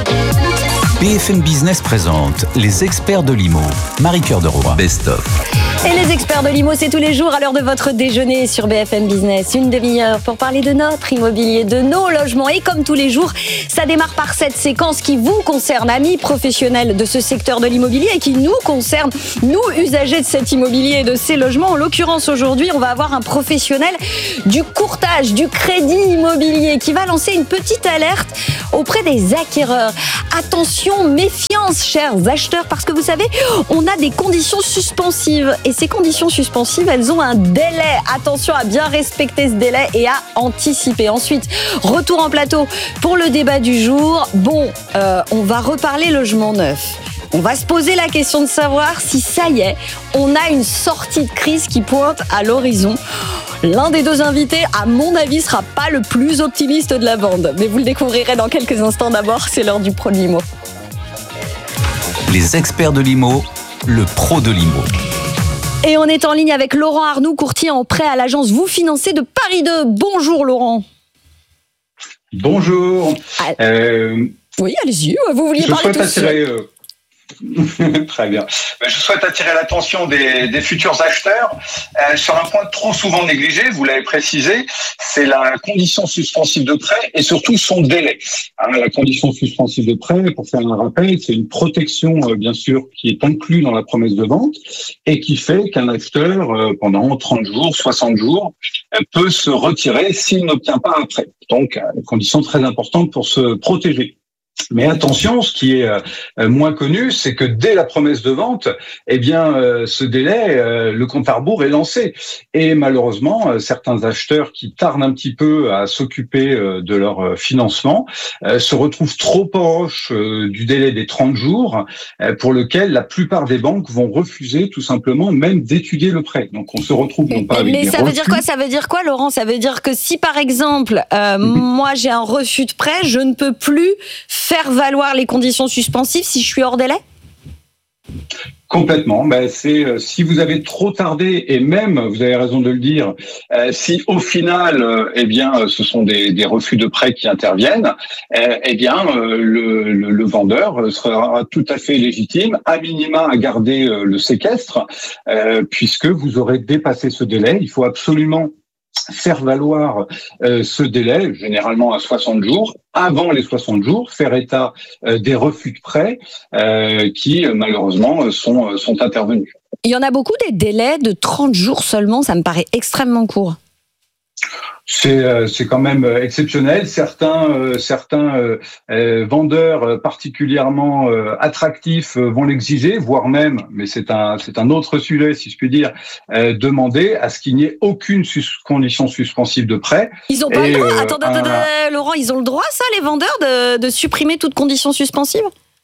B F M Business présente les experts de l'I M O. Marie-Cœur de Roy. Best of. Et les experts de l'I M O, c'est tous les jours à l'heure de votre déjeuner sur B F M Business. Une demi-heure pour parler de notre immobilier, de nos logements. Et comme tous les jours, ça démarre par cette séquence qui vous concerne, amis professionnels de ce secteur de l'immobilier et qui nous concerne, nous, usagers de cet immobilier et de ces logements. En l'occurrence, aujourd'hui, on va avoir un professionnel du courtage, du crédit immobilier qui va lancer une petite alerte auprès des acquéreurs. Attention, méfiance, chers acheteurs, parce que vous savez, on a des conditions suspensives. Et ces conditions suspensives, elles ont un délai. Attention à bien respecter ce délai et à anticiper. Ensuite, retour en plateau pour le débat du jour. Bon, euh, on va reparler logement neuf. On va se poser la question de savoir si ça y est, on a une sortie de crise qui pointe à l'horizon. L'un des deux invités, à mon avis, sera pas le plus optimiste de la bande. Mais vous le découvrirez dans quelques instants. D'abord, c'est l'heure du pro de l'I M O. Les experts de l'I M O, le pro de l'I M O. Et on est en ligne avec Laurent Arnoux, courtier en prêt à l'agence Vous Financez de Paris deux. Bonjour Laurent. Bonjour. Ah, euh, oui, allez-y, vous vouliez je parler souhaite tout attirer, euh, Très bien. Je souhaite attirer l'attention des, des futurs acheteurs euh, sur un point trop souvent négligé, vous l'avez précisé, c'est la condition suspensive de prêt et surtout son délai. Hein, la condition suspensive de prêt, pour faire un rappel, c'est une protection euh, bien sûr qui est inclue dans la promesse de vente et qui fait qu'un acheteur euh, pendant trente jours, soixante jours euh, peut se retirer s'il n'obtient pas un prêt. Donc, euh, une condition très importante pour se protéger. Mais attention, ce qui est euh, moins connu, c'est que dès la promesse de vente, eh bien, euh, ce délai, euh, le compte à rebours est lancé. Et malheureusement, euh, certains acheteurs qui tardent un petit peu à s'occuper euh, de leur euh, financement euh, se retrouvent trop proches euh, du délai des trente jours, euh, pour lequel la plupart des banques vont refuser tout simplement même d'étudier le prêt. Donc, on se retrouve non pas avec Mais des ça veut refus. dire quoi? Ça veut dire quoi, Laurent? Ça veut dire que si, par exemple, euh, mm-hmm. moi j'ai un refus de prêt, je ne peux plus faire valoir les conditions suspensives si je suis hors délai? Complètement. Ben, c'est euh, si vous avez trop tardé et même, vous avez raison de le dire, euh, si au final, euh, eh bien, euh, ce sont des, des refus de prêt qui interviennent, euh, eh bien, euh, le, le, le vendeur sera tout à fait légitime, à minima, à garder euh, le séquestre, euh, puisque vous aurez dépassé ce délai. Il faut absolument faire valoir euh, ce délai, généralement à soixante jours, avant les soixante jours, faire état euh, des refus de prêt euh, qui, euh, malheureusement, sont, sont intervenus. Il y en a beaucoup des délais de trente jours seulement, ça me paraît extrêmement court. C'est euh, c'est quand même exceptionnel. Certains euh, certains euh, euh, vendeurs particulièrement euh, attractifs euh, vont l'exiger, voire même, mais c'est un c'est un autre sujet si je puis dire, euh, demander à ce qu'il n'y ait aucune sus- condition suspensive de prêt. Ils ont pas Et, le droit. Euh, Attendez, un... attendez, Laurent, ils ont le droit, ça, les vendeurs, de, de supprimer toute condition suspensive?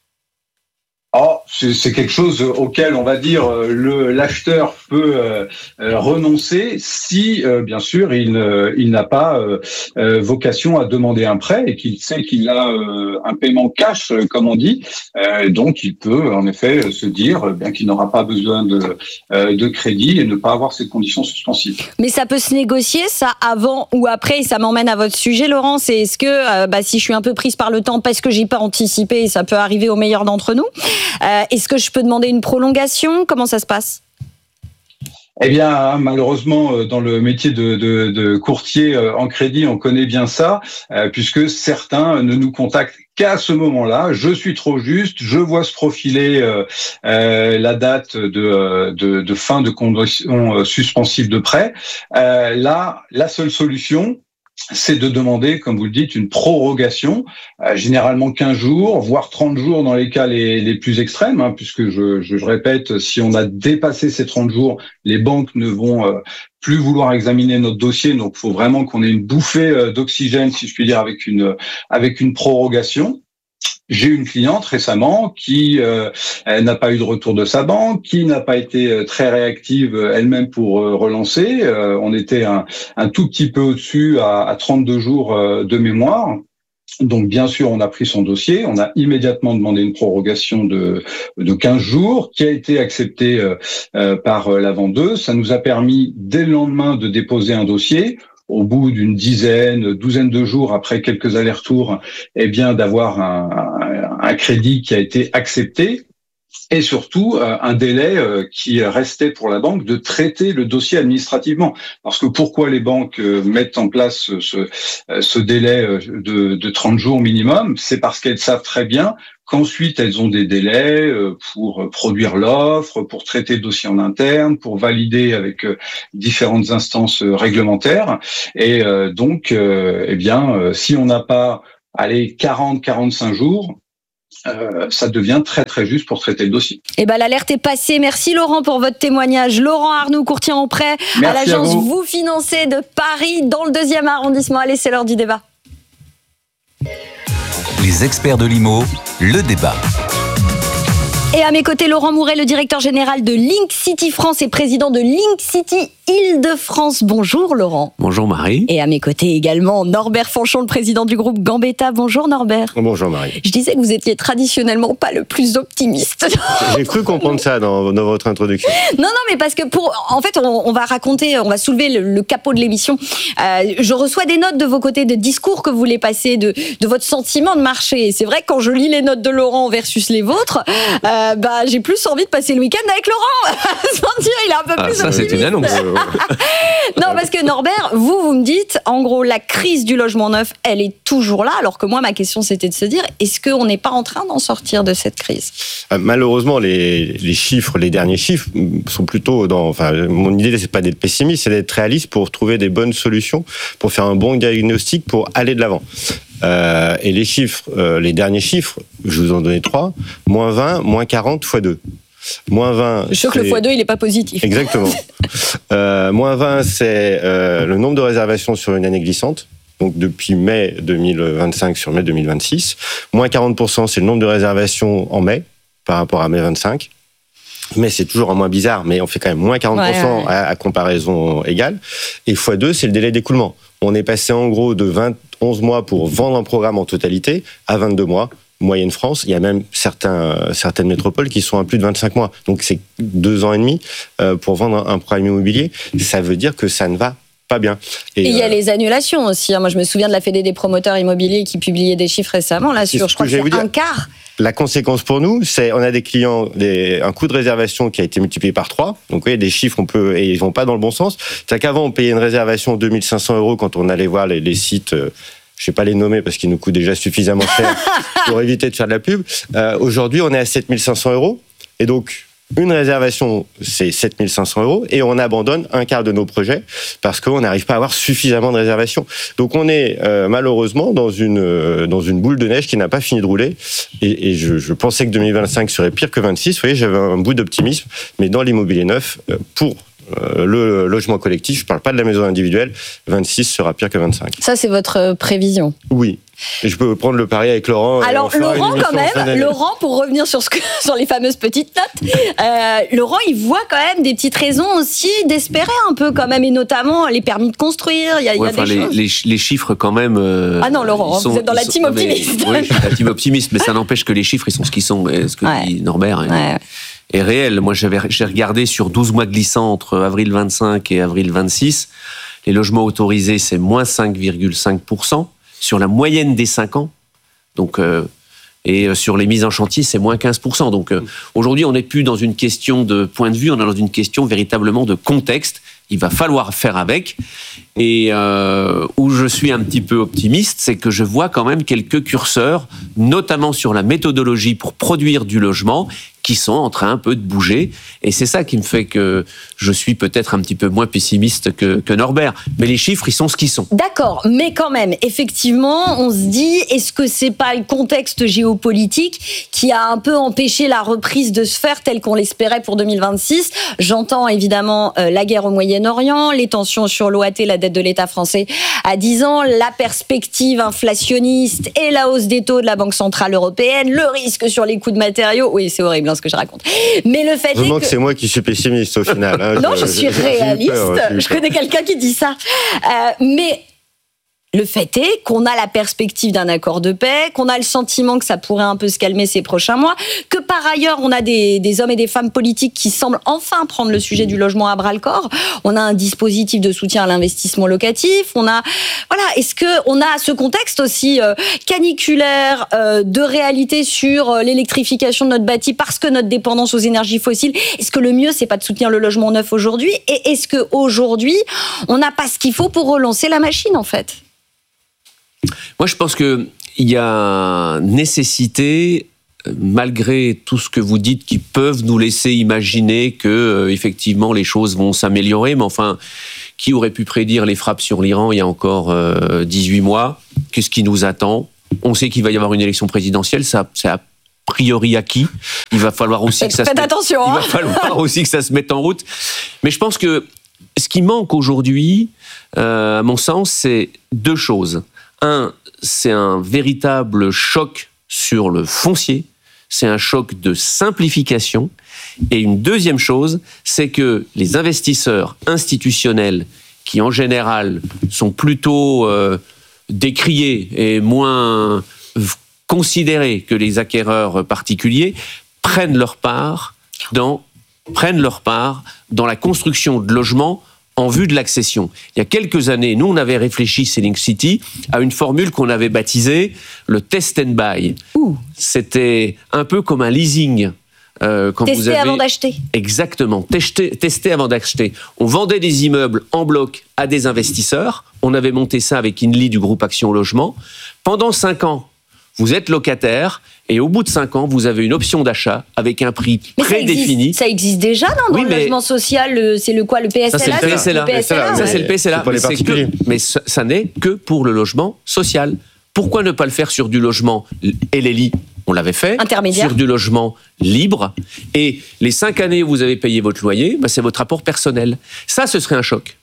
Oh, c'est, c'est quelque chose auquel on va dire le l'acheteur peut euh, euh, renoncer si euh, bien sûr il euh, il n'a pas euh, euh, vocation à demander un prêt et qu'il sait qu'il a euh, un paiement cash euh, comme on dit, euh, donc il peut en effet se dire euh, bien qu'il n'aura pas besoin de euh, de crédit et ne pas avoir cette condition suspensive. Mais ça peut se négocier, ça, avant ou après, et ça m'emmène à votre sujet, Laurent, c'est est-ce que euh, bah, si je suis un peu prise par le temps parce que j'ai pas anticipé, et ça peut arriver au meilleur d'entre nous, Euh, est-ce que je peux demander une prolongation? Comment ça se passe? Eh bien, malheureusement, dans le métier de, de, de courtier en crédit, on connaît bien ça, euh, puisque certains ne nous contactent qu'à ce moment-là. Je suis trop juste, je vois se profiler euh, euh, la date de, de, de fin de condition suspensive de prêt. Euh, là, la seule solution, c'est de demander, comme vous le dites, une prorogation, euh, généralement quinze jours, voire trente jours dans les cas les, les plus extrêmes, hein, puisque je, je, je répète, si on a dépassé ces trente jours, les banques ne vont euh, plus vouloir examiner notre dossier, donc il faut vraiment qu'on ait une bouffée euh, d'oxygène, si je puis dire, avec une, avec une prorogation. J'ai une cliente récemment qui euh, n'a pas eu de retour de sa banque, qui n'a pas été très réactive elle-même pour euh, relancer. Euh, on était un, un tout petit peu au-dessus à, à trente-deux jours euh, de mémoire. Donc, bien sûr, on a pris son dossier, on a immédiatement demandé une prorogation de, de quinze jours qui a été acceptée euh, euh, par la vendeuse. Ça nous a permis, dès le lendemain, de déposer un dossier. Au bout d'une dizaine, douzaine de jours après quelques allers-retours, eh bien, d'avoir un, un, un crédit qui a été accepté. et surtout euh, un délai euh, qui restait pour la banque de traiter le dossier administrativement. Parce que pourquoi les banques euh, mettent en place ce, ce délai de, de trente jours minimum? C'est parce qu'elles savent très bien qu'ensuite elles ont des délais pour produire l'offre, pour traiter le dossier en interne, pour valider avec différentes instances réglementaires. Et donc, eh bien, si on n'a pas, allez, quarante à quarante-cinq jours, Euh, ça devient très très juste pour traiter le dossier. Eh ben, l'alerte est passée. Merci Laurent pour votre témoignage. Laurent Arnoux, courtier en prêt à l'agence vous. vous financez de Paris dans le deuxième arrondissement. Allez, c'est l'heure du débat. Les experts de l'I M O, le débat. Et à mes côtés, Laurent Mouret, le directeur général de Link City France et président de Link City Île-de-France. Bonjour Laurent. Bonjour Marie. Et à mes côtés également, Norbert Fanchon, le président du groupe Gambetta. Bonjour Norbert. Bonjour Marie. Je disais que vous étiez traditionnellement pas le plus optimiste. J'ai cru comprendre ça dans, dans votre introduction. Non, non, mais parce que pour, en fait, on, on va raconter, on va soulever le, le capot de l'émission. Euh, je reçois des notes de vos côtés, de discours que vous voulez passer, de, de votre sentiment de marché. Et c'est vrai que quand je lis les notes de Laurent versus les vôtres, euh, bah, j'ai plus envie de passer le week-end avec Laurent. Sans dire, il est un peu ah, plus ça, optimiste. C'est une annonce. Non, parce que Norbert, vous, vous me dites, en gros, la crise du logement neuf, elle est toujours là, alors que moi, ma question, c'était de se dire, est-ce qu'on n'est pas en train d'en sortir de cette crise ? Malheureusement, les, les chiffres, les derniers chiffres, sont plutôt dans... Enfin, mon idée, c'est pas d'être pessimiste, c'est d'être réaliste pour trouver des bonnes solutions, pour faire un bon diagnostic, pour aller de l'avant. Euh, et les chiffres, euh, les derniers chiffres, je vous en donnais trois, moins vingt, moins quarante fois deux. Moins vingt. Je suis sûr que le fois deux, il n'est pas positif. Exactement. euh, moins vingt, c'est euh, le nombre de réservations sur une année glissante. Donc depuis mai deux mille vingt-cinq sur mai deux mille vingt-six. Moins quarante pour cent, c'est le nombre de réservations en mai par rapport à mai vingt-cinq. Mais c'est toujours un moins bizarre, mais on fait quand même moins quarante pour cent ouais, ouais. À, à comparaison égale. Et fois deux, c'est le délai d'écoulement. On est passé en gros de vingt, onze mois pour vendre un programme en totalité à vingt-deux mois. Moyenne France, il y a même certains, certaines métropoles qui sont à plus de vingt-cinq mois. Donc c'est deux ans et demi pour vendre un programme immobilier. Ça veut dire que ça ne va pas bien. Et il y a euh, les annulations aussi. Moi, je me souviens de la Fédé des promoteurs immobiliers qui publiait des chiffres récemment, là, sur, je crois que c'est un quart. La conséquence pour nous, c'est on a des clients, des, un coût de réservation qui a été multiplié par trois. Donc, vous voyez, des chiffres, on peut, et ils vont pas dans le bon sens. C'est qu'avant, on payait une réservation deux mille cinq cents euros quand on allait voir les, les sites. Euh, je ne vais pas les nommer parce qu'ils nous coûtent déjà suffisamment cher pour éviter de faire de la pub. Euh, aujourd'hui, on est à sept mille cinq cents euros. Et donc, une réservation, c'est sept mille cinq cents euros. Et on abandonne un quart de nos projets parce qu'on n'arrive pas à avoir suffisamment de réservations. Donc, on est euh, malheureusement dans une, euh, dans une boule de neige qui n'a pas fini de rouler. Et, et je, je pensais que deux mille vingt-cinq serait pire que vingt-six. Vous voyez, j'avais un bout d'optimisme. Mais dans l'immobilier neuf, euh, pour Euh, le logement collectif, je ne parle pas de la maison individuelle, vingt-six sera pire que vingt-cinq. Ça, c'est votre prévision ? Oui. Et je peux prendre le pari avec Laurent. Alors, Laurent, quand même, Laurent, pour revenir sur, ce que, sur les fameuses petites notes, euh, Laurent, il voit quand même des petites raisons aussi d'espérer un peu quand même, et notamment les permis de construire. Il y a, ouais, il y a enfin, des les, choses. Les, les chiffres, quand même. Euh, ah non, Laurent, sont, vous êtes dans la team sont, optimiste. Mais, oui, je suis la team optimiste, mais ça n'empêche que les chiffres, ils sont ce qu'ils sont. Et ce que ouais. dit Norbert est, ouais. est réel. Moi, j'avais, j'ai regardé sur douze mois glissants entre avril vingt-cinq et avril vingt-six. Les logements autorisés, c'est moins cinq virgule cinq pour cent sur la moyenne des cinq ans. Donc, euh, et sur les mises en chantier, c'est moins quinze pour cent. Donc, euh, aujourd'hui, on n'est plus dans une question de point de vue, on est dans une question véritablement de contexte. Il va falloir faire avec. Et euh, où je suis un petit peu optimiste, c'est que je vois quand même quelques curseurs, notamment sur la méthodologie pour produire du logement, qui sont en train un peu de bouger. Et c'est ça qui me fait que je suis peut-être un petit peu moins pessimiste que, que Norbert. Mais les chiffres, ils sont ce qu'ils sont. D'accord, mais quand même, effectivement, on se dit, est-ce que c'est pas le contexte géopolitique qui a un peu empêché la reprise de se faire telle qu'on l'espérait pour deux mille vingt-six ? J'entends évidemment euh, la guerre au Moyen-Orient, les tensions sur l'O A T, la dette de l'État français à dix ans, la perspective inflationniste et la hausse des taux de la Banque Centrale Européenne, le risque sur les coûts de matériaux. Oui, c'est horrible ce que je raconte. Mais le fait Vraiment est que... que c'est moi qui suis pessimiste au final. Hein. non, je, je suis réaliste. Peur, je connais quelqu'un qui dit ça. Euh, mais Le fait est qu'on a la perspective d'un accord de paix, qu'on a le sentiment que ça pourrait un peu se calmer ces prochains mois, que par ailleurs, on a des, des hommes et des femmes politiques qui semblent enfin prendre le sujet du logement à bras-le-corps. On a un dispositif de soutien à l'investissement locatif. On a, voilà, est-ce que on a ce contexte aussi euh, caniculaire euh, de réalité sur euh, l'électrification de notre bâti parce que notre dépendance aux énergies fossiles. Est-ce que le mieux, c'est pas de soutenir le logement neuf aujourd'hui? Et est-ce que aujourd'hui, on n'a pas ce qu'il faut pour relancer la machine, en fait? Moi, je pense qu'il y a nécessité, malgré tout ce que vous dites, qui peuvent nous laisser imaginer que, euh, effectivement, les choses vont s'améliorer. Mais enfin, qui aurait pu prédire les frappes sur l'Iran il y a encore euh, dix-huit mois? Qu'est-ce qui nous attend? On sait qu'il va y avoir une élection présidentielle, ça, c'est a priori acquis. Il va falloir aussi que ça Faites se attention, mette, hein. il va falloir aussi que ça se mette en route. Mais je pense que ce qui manque aujourd'hui, euh, à mon sens, c'est deux choses. Un, c'est un véritable choc sur le foncier, c'est un choc de simplification. Et une deuxième chose, c'est que les investisseurs institutionnels, qui en général sont plutôt euh, décriés et moins considérés que les acquéreurs particuliers, prennent leur part dans, prennent leur part dans la construction de logements en vue de l'accession. Il y a quelques années, nous, on avait réfléchi, c'est Link City, à une formule qu'on avait baptisée le test and buy. Ouh. C'était un peu comme un leasing. Euh, quand Tester vous avez... avant d'acheter. Exactement, tester, tester avant d'acheter. On vendait des immeubles en bloc à des investisseurs. On avait monté ça avec Inly du groupe Action Logement. Pendant cinq ans, vous êtes locataire et au bout de cinq ans, vous avez une option d'achat avec un prix Mais prédéfini. Ça existe, ça existe déjà, non? Dans Oui, le mais- logement social, le- c'est le quoi? Le P S L A? Ça, c'est le P S L A. Le P S L A, Ça, ouais. c'est le P S L A. C'est pour les Mais c'est particuliers. que- Mais ça, ça n'est que pour le logement social. Pourquoi ne pas le faire sur du logement L L I? On l'avait fait. Intermédiaire. Sur du logement libre. Et les cinq années où vous avez payé votre loyer, bah, c'est votre rapport personnel. Ça, ce serait un choc.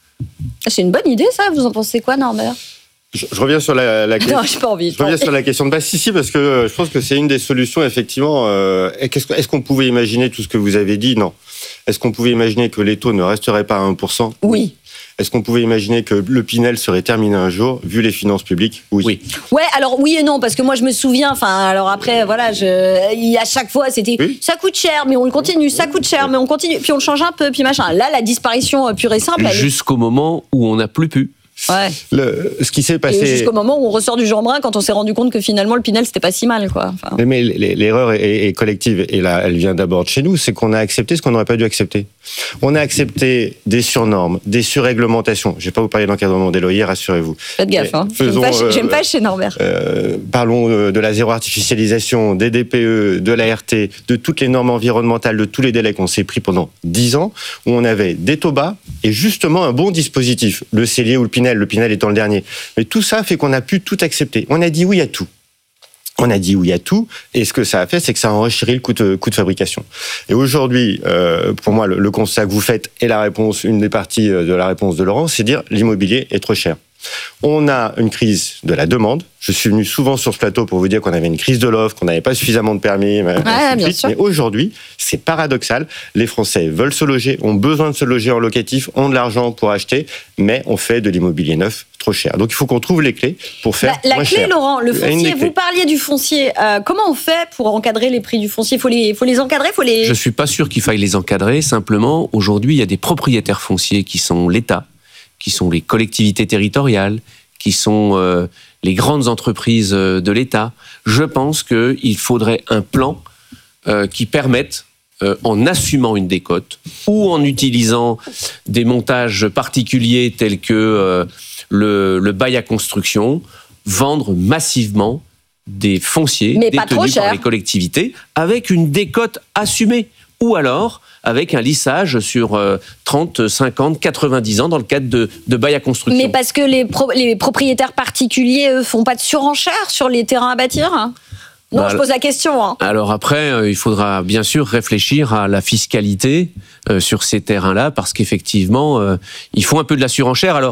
C'est une bonne idée, ça. Vous en pensez quoi, Norbert? Je, je reviens sur la, la question. Non, j'ai pas envie. Je reviens sur la question de base. Si, si, parce que euh, je pense que c'est une des solutions, effectivement. Euh, et qu'est-ce que- est-ce qu'on pouvait imaginer tout ce que vous avez dit? Non. Est-ce qu'on pouvait imaginer que les taux ne resteraient pas à un pour cent? Oui. Est-ce qu'on pouvait imaginer que le Pinel serait terminé un jour, vu les finances publiques? Oui. Oui. Ouais, alors oui et non, parce que moi je me souviens, enfin, alors après, voilà, je, il- à chaque fois c'était ça coûte cher, mais on le continue, ça coûte cher, mais on continue, puis on le change un peu, puis machin. Là, la disparition euh, pure et simple, elle est- Jusqu'au moment où on n'a plus pu. Ouais. Le, ce qui s'est Et passé. jusqu'au moment où on ressort du Jean Brun quand on s'est rendu compte que finalement le Pinel c'était pas si mal, quoi. Enfin, Mais- Mais l- l'erreur est, est collective, et là, elle vient d'abord de chez nous, c'est qu'on a accepté ce qu'on n'aurait pas dû accepter. On a accepté des surnormes, des surréglementations. Je ne vais pas vous parler d'encadrement des loyers, rassurez-vous. faites gaffe, hein. Faisons, J'aime pas, chez- euh, j'aime pas chez Norbert. Euh, parlons euh, de la zéro artificialisation, des D P E, de l'A R T, de toutes les normes environnementales, de tous les délais qu'on s'est pris pendant dix ans, où on avait des taux bas et justement un bon dispositif, le Célier ou le Pinel, le Pinel étant le dernier. Mais tout ça fait qu'on a pu tout accepter. On a dit oui à tout. On a dit oui à tout, et ce que ça a fait, c'est que ça a enrichi le coût de, coût de fabrication. Et aujourd'hui, euh, pour moi, le, le constat que vous faites et la réponse, une des parties de la réponse de Laurent, c'est dire l'immobilier est trop cher. On a une crise de la demande. Je suis venu souvent sur ce plateau pour vous dire qu'on avait une crise de l'offre, qu'on n'avait pas suffisamment de permis. Ouais, bien suite. sûr. Mais aujourd'hui, c'est paradoxal. Les Français veulent se loger, ont besoin de se loger en locatif, ont de l'argent pour acheter, mais on fait de l'immobilier neuf trop cher. Donc il faut qu'on trouve les clés pour faire La, la moins clé, cher. Laurent, le Il y a une foncier, des clés. vous parliez du foncier. Euh, comment on fait pour encadrer les prix du foncier? Il faut les, faut les encadrer, faut les. Je suis pas sûr qu'il faille les encadrer. Simplement, aujourd'hui, il y a des propriétaires fonciers qui sont l'État, qui sont les collectivités territoriales, qui sont euh, les grandes entreprises euh, de l'État. Je pense qu'il faudrait un plan euh, qui permette, euh, en assumant une décote ou en utilisant des montages particuliers tels que euh, le, le bail à construction, vendre massivement des fonciers Mais pas trop détenus par cher. les collectivités avec une décote assumée. Ou alors avec un lissage sur euh, trente, cinquante, quatre-vingt-dix ans dans le cadre de, de bail à construction. Mais parce que les, pro- les propriétaires particuliers, eux, font pas de surenchère sur les terrains à bâtir, hein? Non, Bah, je pose la question. Hein. Alors après, euh, il faudra bien sûr réfléchir à la fiscalité euh, sur ces terrains-là, parce qu'effectivement, euh, il faut un peu de la surenchère. Alors,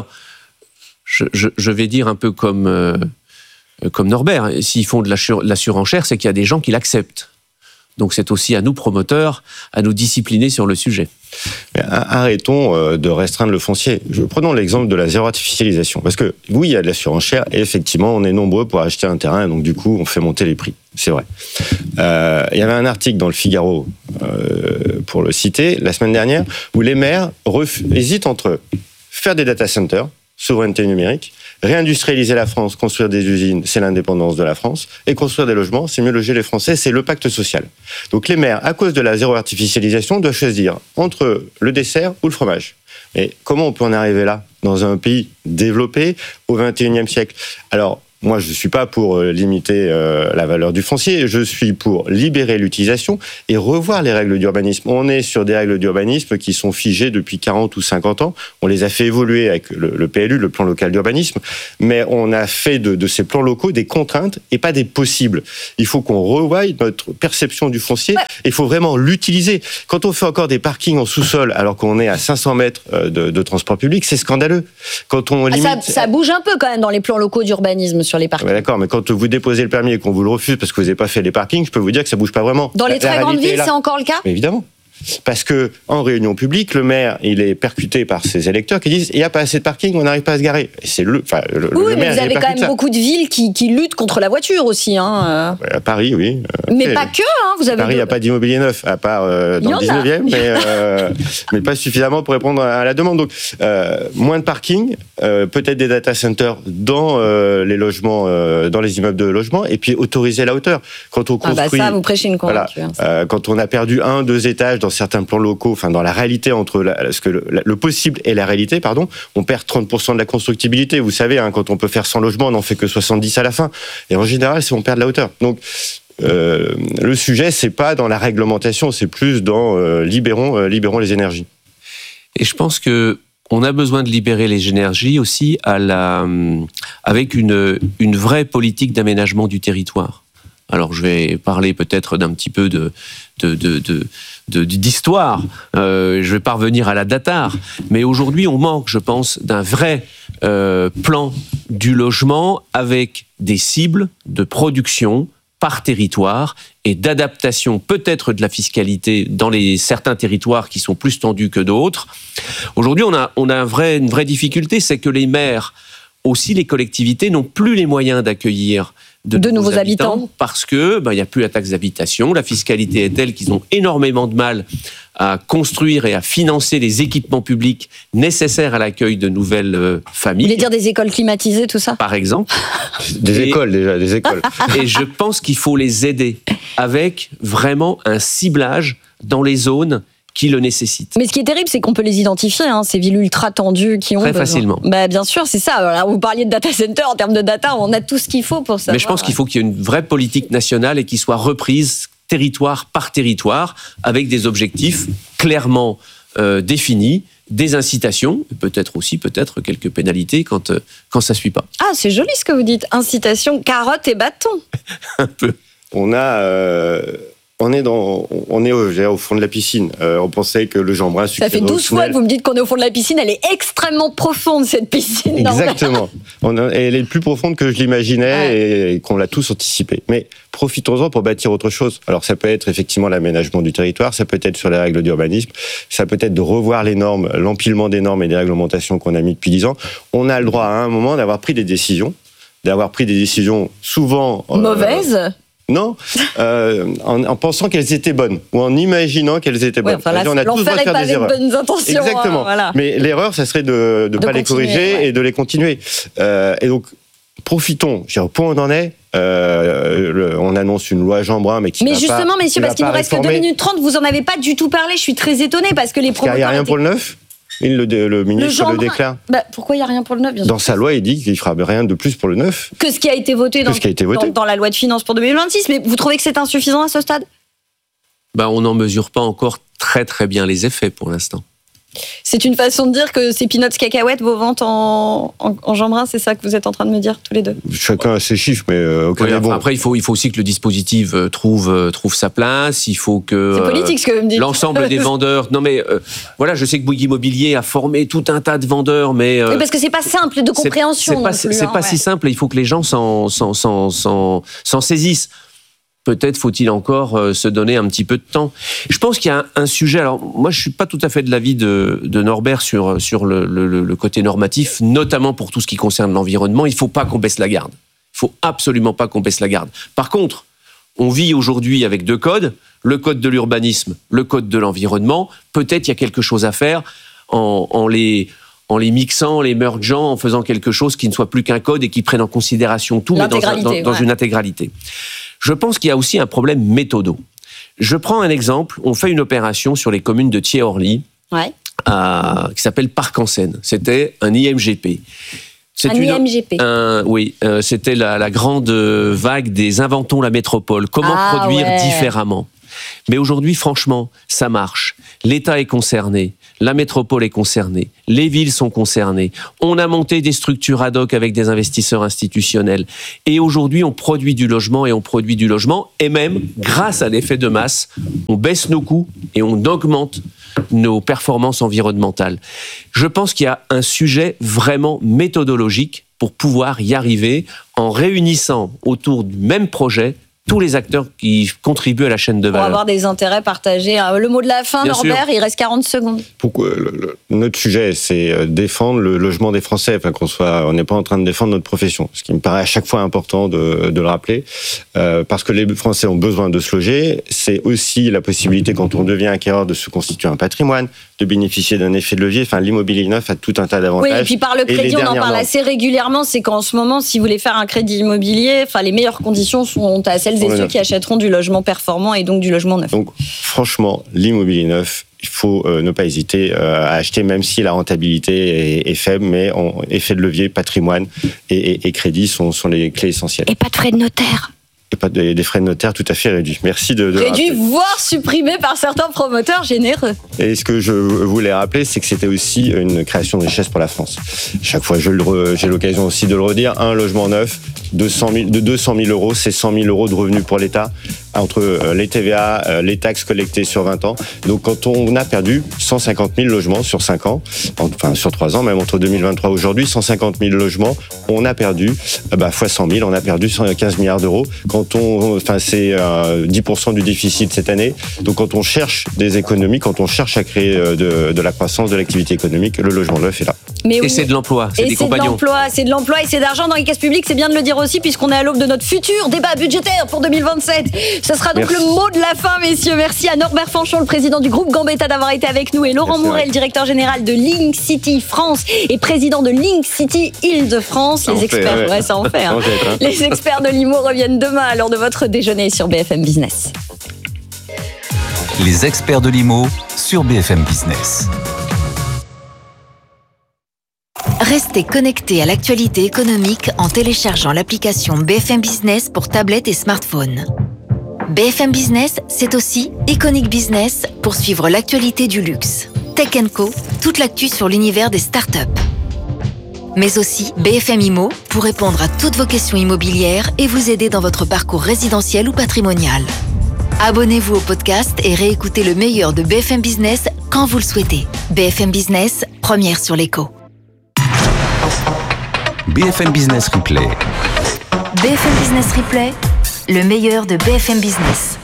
je, je, je vais dire un peu comme, euh, comme Norbert, s'ils font de la, sur- de la surenchère, c'est qu'il y a des gens qui l'acceptent. Donc c'est aussi à nous, promoteurs, à nous discipliner sur le sujet. Mais arrêtons de restreindre le foncier. Prenons l'exemple de la zéro artificialisation. Parce que oui, il y a de la surenchère et effectivement, on est nombreux pour acheter un terrain et donc du coup, on fait monter les prix. C'est vrai. Euh, il y avait un article dans le Figaro, euh, pour le citer, la semaine dernière, où les maires ref- hésitent entre faire des data centers, souveraineté numérique, réindustrialiser la France, construire des usines, c'est l'indépendance de la France, et construire des logements, c'est mieux loger les Français, c'est le pacte social. Donc les maires, à cause de la zéro artificialisation, doivent choisir entre le dessert ou le fromage. Mais comment on peut en arriver là, dans un pays développé au vingt et unième siècle ? Alors, moi, je ne suis pas pour limiter euh, la valeur du foncier, je suis pour libérer l'utilisation et revoir les règles d'urbanisme. On est sur des règles d'urbanisme qui sont figées depuis quarante ou cinquante ans. On les a fait évoluer avec le, le P L U, le plan local d'urbanisme, mais on a fait de, de ces plans locaux des contraintes et pas des possibles. Il faut qu'on revoie notre perception du foncier et il faut vraiment l'utiliser. Quand on fait encore des parkings en sous-sol alors qu'on est à cinq cents mètres de, de transport public, c'est scandaleux. Quand on limite... ah, ça, ça bouge un peu quand même dans les plans locaux d'urbanisme sur les parkings. Ouais, d'accord, mais quand vous déposez le permis et qu'on vous le refuse parce que vous n'avez pas fait les parkings, je peux vous dire que ça bouge pas vraiment. Dans les la, très la grandes villes, là. C'est encore le cas ? Mais évidemment. Parce que en réunion publique, le maire, il est percuté par ses électeurs qui disent il n'y a pas assez de parking, on n'arrive pas à se garer. Et c'est le, enfin, le, oui, le mais maire, vous avez quand même beaucoup de villes qui, qui luttent contre la voiture aussi. Hein. À Paris, oui. Mais okay. pas que. Hein, vous avez Paris, il n'y a pas d'immobilier neuf, à part euh, dans le dix-neuvième, mais, euh, mais pas suffisamment pour répondre à la demande. Donc, euh, moins de parking, euh, peut-être des data centers dans euh, les logements, euh, dans les immeubles de logement, et puis autoriser la hauteur. Quand on construit, ah bah ça, vous prêchez une convaincue. Voilà, euh, quand on a perdu un, deux étages dans certains plans locaux, enfin dans la réalité entre la, ce que le, le possible et la réalité, pardon, on perd trente pour cent de la constructibilité. Vous savez, hein, quand on peut faire cent logements, on n'en fait que soixante-dix à la fin. Et en général, c'est on perd de la hauteur. Donc, euh, le sujet, c'est pas dans la réglementation, c'est plus dans euh, libérons, euh, libérons les énergies. Et je pense que on a besoin de libérer les énergies aussi à la, avec une, une vraie politique d'aménagement du territoire. Alors, je vais parler peut-être d'un petit peu de, de, de, de, de d'histoire. Euh, je vais pas revenir à la datar. Mais aujourd'hui, on manque, je pense, d'un vrai euh, plan du logement avec des cibles de production par territoire et d'adaptation peut-être de la fiscalité dans les certains territoires qui sont plus tendus que d'autres. Aujourd'hui, on a, on a un vrai, une vraie difficulté, c'est que les maires, aussi les collectivités, n'ont plus les moyens d'accueillir de, de nouveaux habitants, habitants parce que ben, il n'y a plus la taxe d'habitation, la fiscalité est telle qu'ils ont énormément de mal à construire et à financer les équipements publics nécessaires à l'accueil de nouvelles euh, familles. Vous voulez dire des écoles climatisées, tout ça ? Par exemple. Des et, écoles déjà, des écoles. Et je pense qu'il faut les aider avec vraiment un ciblage dans les zones qui le nécessitent. Mais ce qui est terrible, c'est qu'on peut les identifier, hein, ces villes ultra tendues qui ont très besoin. facilement. Bah, bien sûr, c'est ça. Alors, vous parliez de data center, en termes de data, on a tout ce qu'il faut pour ça. Mais je pense qu'il faut qu'il y ait une vraie politique nationale et qui soit reprise territoire par territoire, avec des objectifs clairement euh, définis, des incitations, peut-être aussi peut-être quelques pénalités quand, euh, quand ça ne suit pas. Ah, c'est joli ce que vous dites. Incitation, carotte et bâton. Un peu. On a... Euh... On est, dans, on est au, au fond de la piscine. Euh, on pensait que le Jean-Brun... Ça fait douze fois que vous me dites qu'on est au fond de la piscine. Elle est extrêmement profonde, cette piscine. Exactement. On a, elle est plus profonde que je l'imaginais ouais. et, et qu'on l'a tous anticipé. Mais profitons-en pour bâtir autre chose. Alors ça peut être effectivement l'aménagement du territoire, ça peut être sur les règles d'urbanisme, ça peut être de revoir les normes, l'empilement des normes et des réglementations qu'on a mis depuis dix ans. On a le droit à un moment d'avoir pris des décisions, d'avoir pris des décisions souvent... Mauvaises euh, Non, euh, en, en pensant qu'elles étaient bonnes ou en imaginant qu'elles étaient bonnes. Ouais, enfin là, on a tous le droit de faire des erreurs. Bonnes intentions, exactement. Hein, voilà. Mais l'erreur, ça serait de ne pas les corriger ouais. et de les continuer. Euh, et donc, profitons. Je veux dire, au point où on en est, euh, le, on annonce une loi Jean-Brun, mais qui Mais va justement, pas, messieurs, parce qu'il nous reste que deux minutes trente, vous en avez pas du tout parlé. Je suis très étonnée parce que les promoteurs. Il n'y a rien pour le neuf. Il, le, le ministre le, le déclare. Bah, pourquoi il n'y a rien pour le neuf bien sûr. Dans sa loi, il dit qu'il ne fera rien de plus pour le neuf. Que ce qui a été voté, dans, a été voté. Dans, dans la loi de finances pour deux mille vingt-six. Mais vous trouvez que c'est insuffisant à ce stade ? Bah, on n'en mesure pas encore très très bien les effets pour l'instant. C'est une façon de dire que c'est peanuts cacahuètes vos ventes en, en, en Jean-Brun, c'est ça que vous êtes en train de me dire tous les deux ? Chacun a ses chiffres, mais euh, aucun oui, n'est bon. Après, il faut, il faut aussi que le dispositif trouve, trouve sa place. Il faut que c'est politique, ce que vous me dites. L'ensemble des vendeurs. Non, mais euh, voilà, je sais que Bouygues Immobilier a formé tout un tas de vendeurs, mais euh, oui, parce que c'est pas simple de compréhension. C'est, c'est pas, non plus, c'est hein, pas ouais. si simple. Il faut que les gens s'en, s'en, s'en, s'en, s'en saisissent. peut-être faut-il encore euh, se donner un petit peu de temps. Je pense qu'il y a un, un sujet. Alors moi, je suis pas tout à fait de l'avis de, de Norbert sur sur le, le, le côté normatif, notamment pour tout ce qui concerne l'environnement. Il faut pas qu'on baisse la garde. Il faut absolument pas qu'on baisse la garde. Par contre, on vit aujourd'hui avec deux codes, le code de l'urbanisme, le code de l'environnement. Peut-être il y a quelque chose à faire en, en les en les mixant, en les mergeant, en faisant quelque chose qui ne soit plus qu'un code et qui prenne en considération tout, mais dans, un, dans, dans ouais. une intégralité. Je pense qu'il y a aussi un problème méthodo. Je prends un exemple. On fait une opération sur les communes de Thiers-Orly, ouais. à, qui s'appelle Parc en Seine. C'était un I M G P. C'est un une, I M G P. Un, oui, euh, c'était la, la grande vague des inventons la métropole. Comment ah, produire ouais. différemment. Mais aujourd'hui, franchement, ça marche. L'État est concerné, la métropole est concernée, les villes sont concernées. On a monté des structures ad hoc avec des investisseurs institutionnels. Et aujourd'hui, on produit du logement et on produit du logement. Et même, grâce à l'effet de masse, on baisse nos coûts et on augmente nos performances environnementales. Je pense qu'il y a un sujet vraiment méthodologique pour pouvoir y arriver en réunissant autour du même projet tous les acteurs qui contribuent à la chaîne de valeur. Pour avoir des intérêts partagés. Le mot de la fin, Bien Norbert, sûr. Il reste quarante secondes. Pourquoi, le, le, notre sujet, c'est défendre le logement des Français. Enfin, qu'on soit, on n'est pas en train de défendre notre profession. Ce qui me paraît à chaque fois important de, de le rappeler. Euh, parce que les Français ont besoin de se loger. C'est aussi la possibilité, quand on devient acquéreur, de se constituer un patrimoine, de bénéficier d'un effet de levier. Enfin, l'immobilier neuf a tout un tas d'avantages. Oui, et puis par le crédit, on en parle assez régulièrement. C'est qu'en ce moment, si vous voulez faire un crédit immobilier, enfin, les meilleures conditions sont à celles et ceux qui achèteront du logement performant et donc du logement neuf. Donc, franchement, l'immobilier neuf, il faut euh, ne pas hésiter euh, à acheter, même si la rentabilité est, est faible, mais on, effet de levier, patrimoine et, et, et crédit sont, sont les clés essentielles. Et pas de frais de notaire. Et pas de, des frais de notaire tout à fait réduits. Merci de, de réduits, voire supprimés par certains promoteurs généreux. Et ce que je voulais rappeler, c'est que c'était aussi une création de richesse pour la France. Chaque fois, je le, j'ai l'occasion aussi de le redire, un logement neuf deux cent mille, de deux cent mille euros, c'est cent mille euros de revenus pour l'État, entre les T V A, les taxes collectées sur vingt ans. Donc quand on a perdu cent cinquante mille logements sur cinq ans, enfin sur trois ans, même entre deux mille vingt-trois et aujourd'hui, cent cinquante mille logements, on a perdu, bah, fois cent mille, on a perdu cent quinze milliards d'euros. Quand on, enfin c'est euh, dix pour cent du déficit cette année. Donc quand on cherche des économies, quand on cherche à créer de, de la croissance, de l'activité économique, le logement neuf est là. Mais oui. Et c'est de l'emploi, c'est et des c'est compagnons. De l'emploi, c'est de l'emploi et c'est d'argent dans les caisses publiques, c'est bien de le dire aussi, puisqu'on est à l'aube de notre futur débat budgétaire pour deux mille vingt-sept. Ce sera donc Merci. Le mot de la fin, messieurs. Merci à Norbert Fanchon, le président du groupe Gambetta, d'avoir été avec nous, et Laurent Morel, vrai. directeur général de Link City France et président de Link City Île-de-France. Les experts, fait, ouais. Ouais, ça en fait. Hein. Hein. Les experts de l'I M O reviennent demain à l'heure de votre déjeuner sur B F M Business. Les experts de l'I M O sur B F M Business. Restez connectés à l'actualité économique en téléchargeant l'application B F M Business pour tablette et smartphone. B F M Business, c'est aussi Iconic Business pour suivre l'actualité du luxe. Tech and Co, toute l'actu sur l'univers des startups. Mais aussi B F M I M O pour répondre à toutes vos questions immobilières et vous aider dans votre parcours résidentiel ou patrimonial. Abonnez-vous au podcast et réécoutez le meilleur de B F M Business quand vous le souhaitez. B F M Business, première sur l'écho. B F M Business Replay. B F M Business Replay, le meilleur de B F M Business.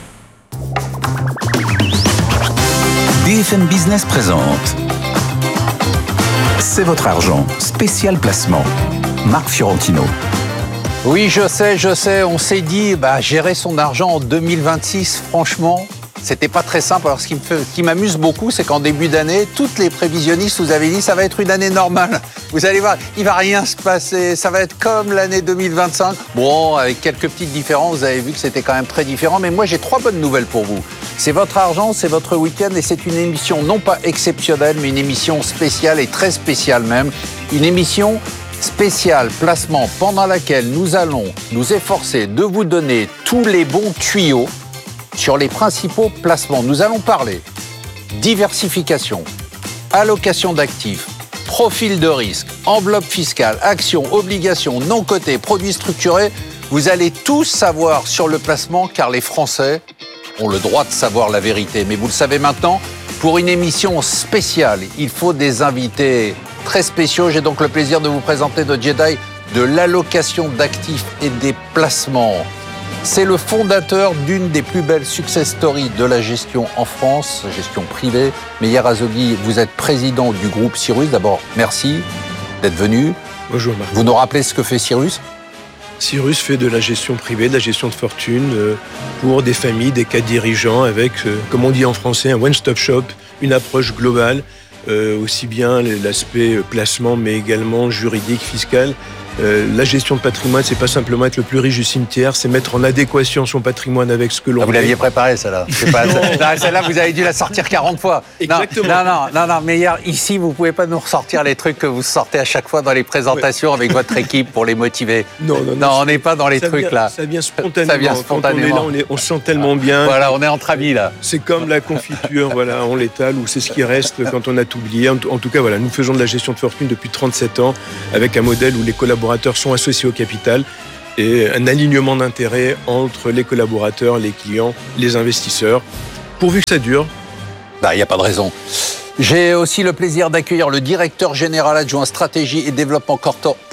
B F M Business présente C'est votre argent, spécial placement. Marc Fiorentino. Oui, je sais, je sais, on s'est dit, bah, gérer son argent en deux mille vingt-six, franchement, c'était pas très simple. Alors, ce qui me fait, ce qui m'amuse beaucoup, c'est qu'en début d'année, toutes les prévisionnistes vous avaient dit, ça va être une année normale. Vous allez voir, il va rien se passer, ça va être comme l'année deux mille vingt-cinq. Bon, avec quelques petites différences, vous avez vu que c'était quand même très différent. Mais moi, j'ai trois bonnes nouvelles pour vous. C'est votre argent, c'est votre week-end et c'est une émission non pas exceptionnelle, mais une émission spéciale et très spéciale même. Une émission spéciale placement pendant laquelle nous allons nous efforcer de vous donner tous les bons tuyaux sur les principaux placements. Nous allons parler diversification, allocation d'actifs, profil de risque, enveloppe fiscale, actions, obligations, non cotées, produits structurés. Vous allez tous savoir sur le placement car les Français ont le droit de savoir la vérité. Mais vous le savez maintenant, pour une émission spéciale, il faut des invités très spéciaux. J'ai donc le plaisir de vous présenter notre Jedi de l'allocation d'actifs et des placements. C'est le fondateur d'une des plus belles success stories de la gestion en France, gestion privée. Meyer Azogui, vous êtes président du groupe Cyrus. D'abord, merci d'être venu. Bonjour Marc. Vous nous rappelez ce que fait Cyrus ? Cyrus fait de la gestion privée, de la gestion de fortune euh, pour des familles, des cas dirigeants avec, euh, comme on dit en français, un one-stop shop, une approche globale, euh, aussi bien l'aspect placement mais également juridique, fiscal. Euh, la gestion de patrimoine, c'est pas simplement être le plus riche du cimetière, c'est mettre en adéquation son patrimoine avec ce que l'on. Ah, vous l'aviez préparé, celle-là. C'est pas, non, celle-là, vous avez dû la sortir quarante fois. Exactement. Non, non, non, non, mais hier, ici, vous pouvez pas nous ressortir les trucs que vous sortez à chaque fois dans les présentations ouais. avec votre équipe pour les motiver. Non, non, non. Non, on n'est pas dans les trucs vient, là. Ça vient spontanément. Ça vient spontanément. Quand on est là, on, est, on se sent tellement bien. Voilà, on est entre amis là. C'est comme la confiture, voilà, on l'étale ou c'est ce qui reste quand on a tout oublié. En, en tout cas, voilà, nous faisons de la gestion de fortune depuis trente-sept ans avec un modèle où les collaborateurs sont associés au capital et un alignement d'intérêts entre les collaborateurs, les clients, les investisseurs, pourvu que ça dure. Bah, il n'y a pas de raison. J'ai aussi le plaisir d'accueillir le directeur général adjoint stratégie et développement corporate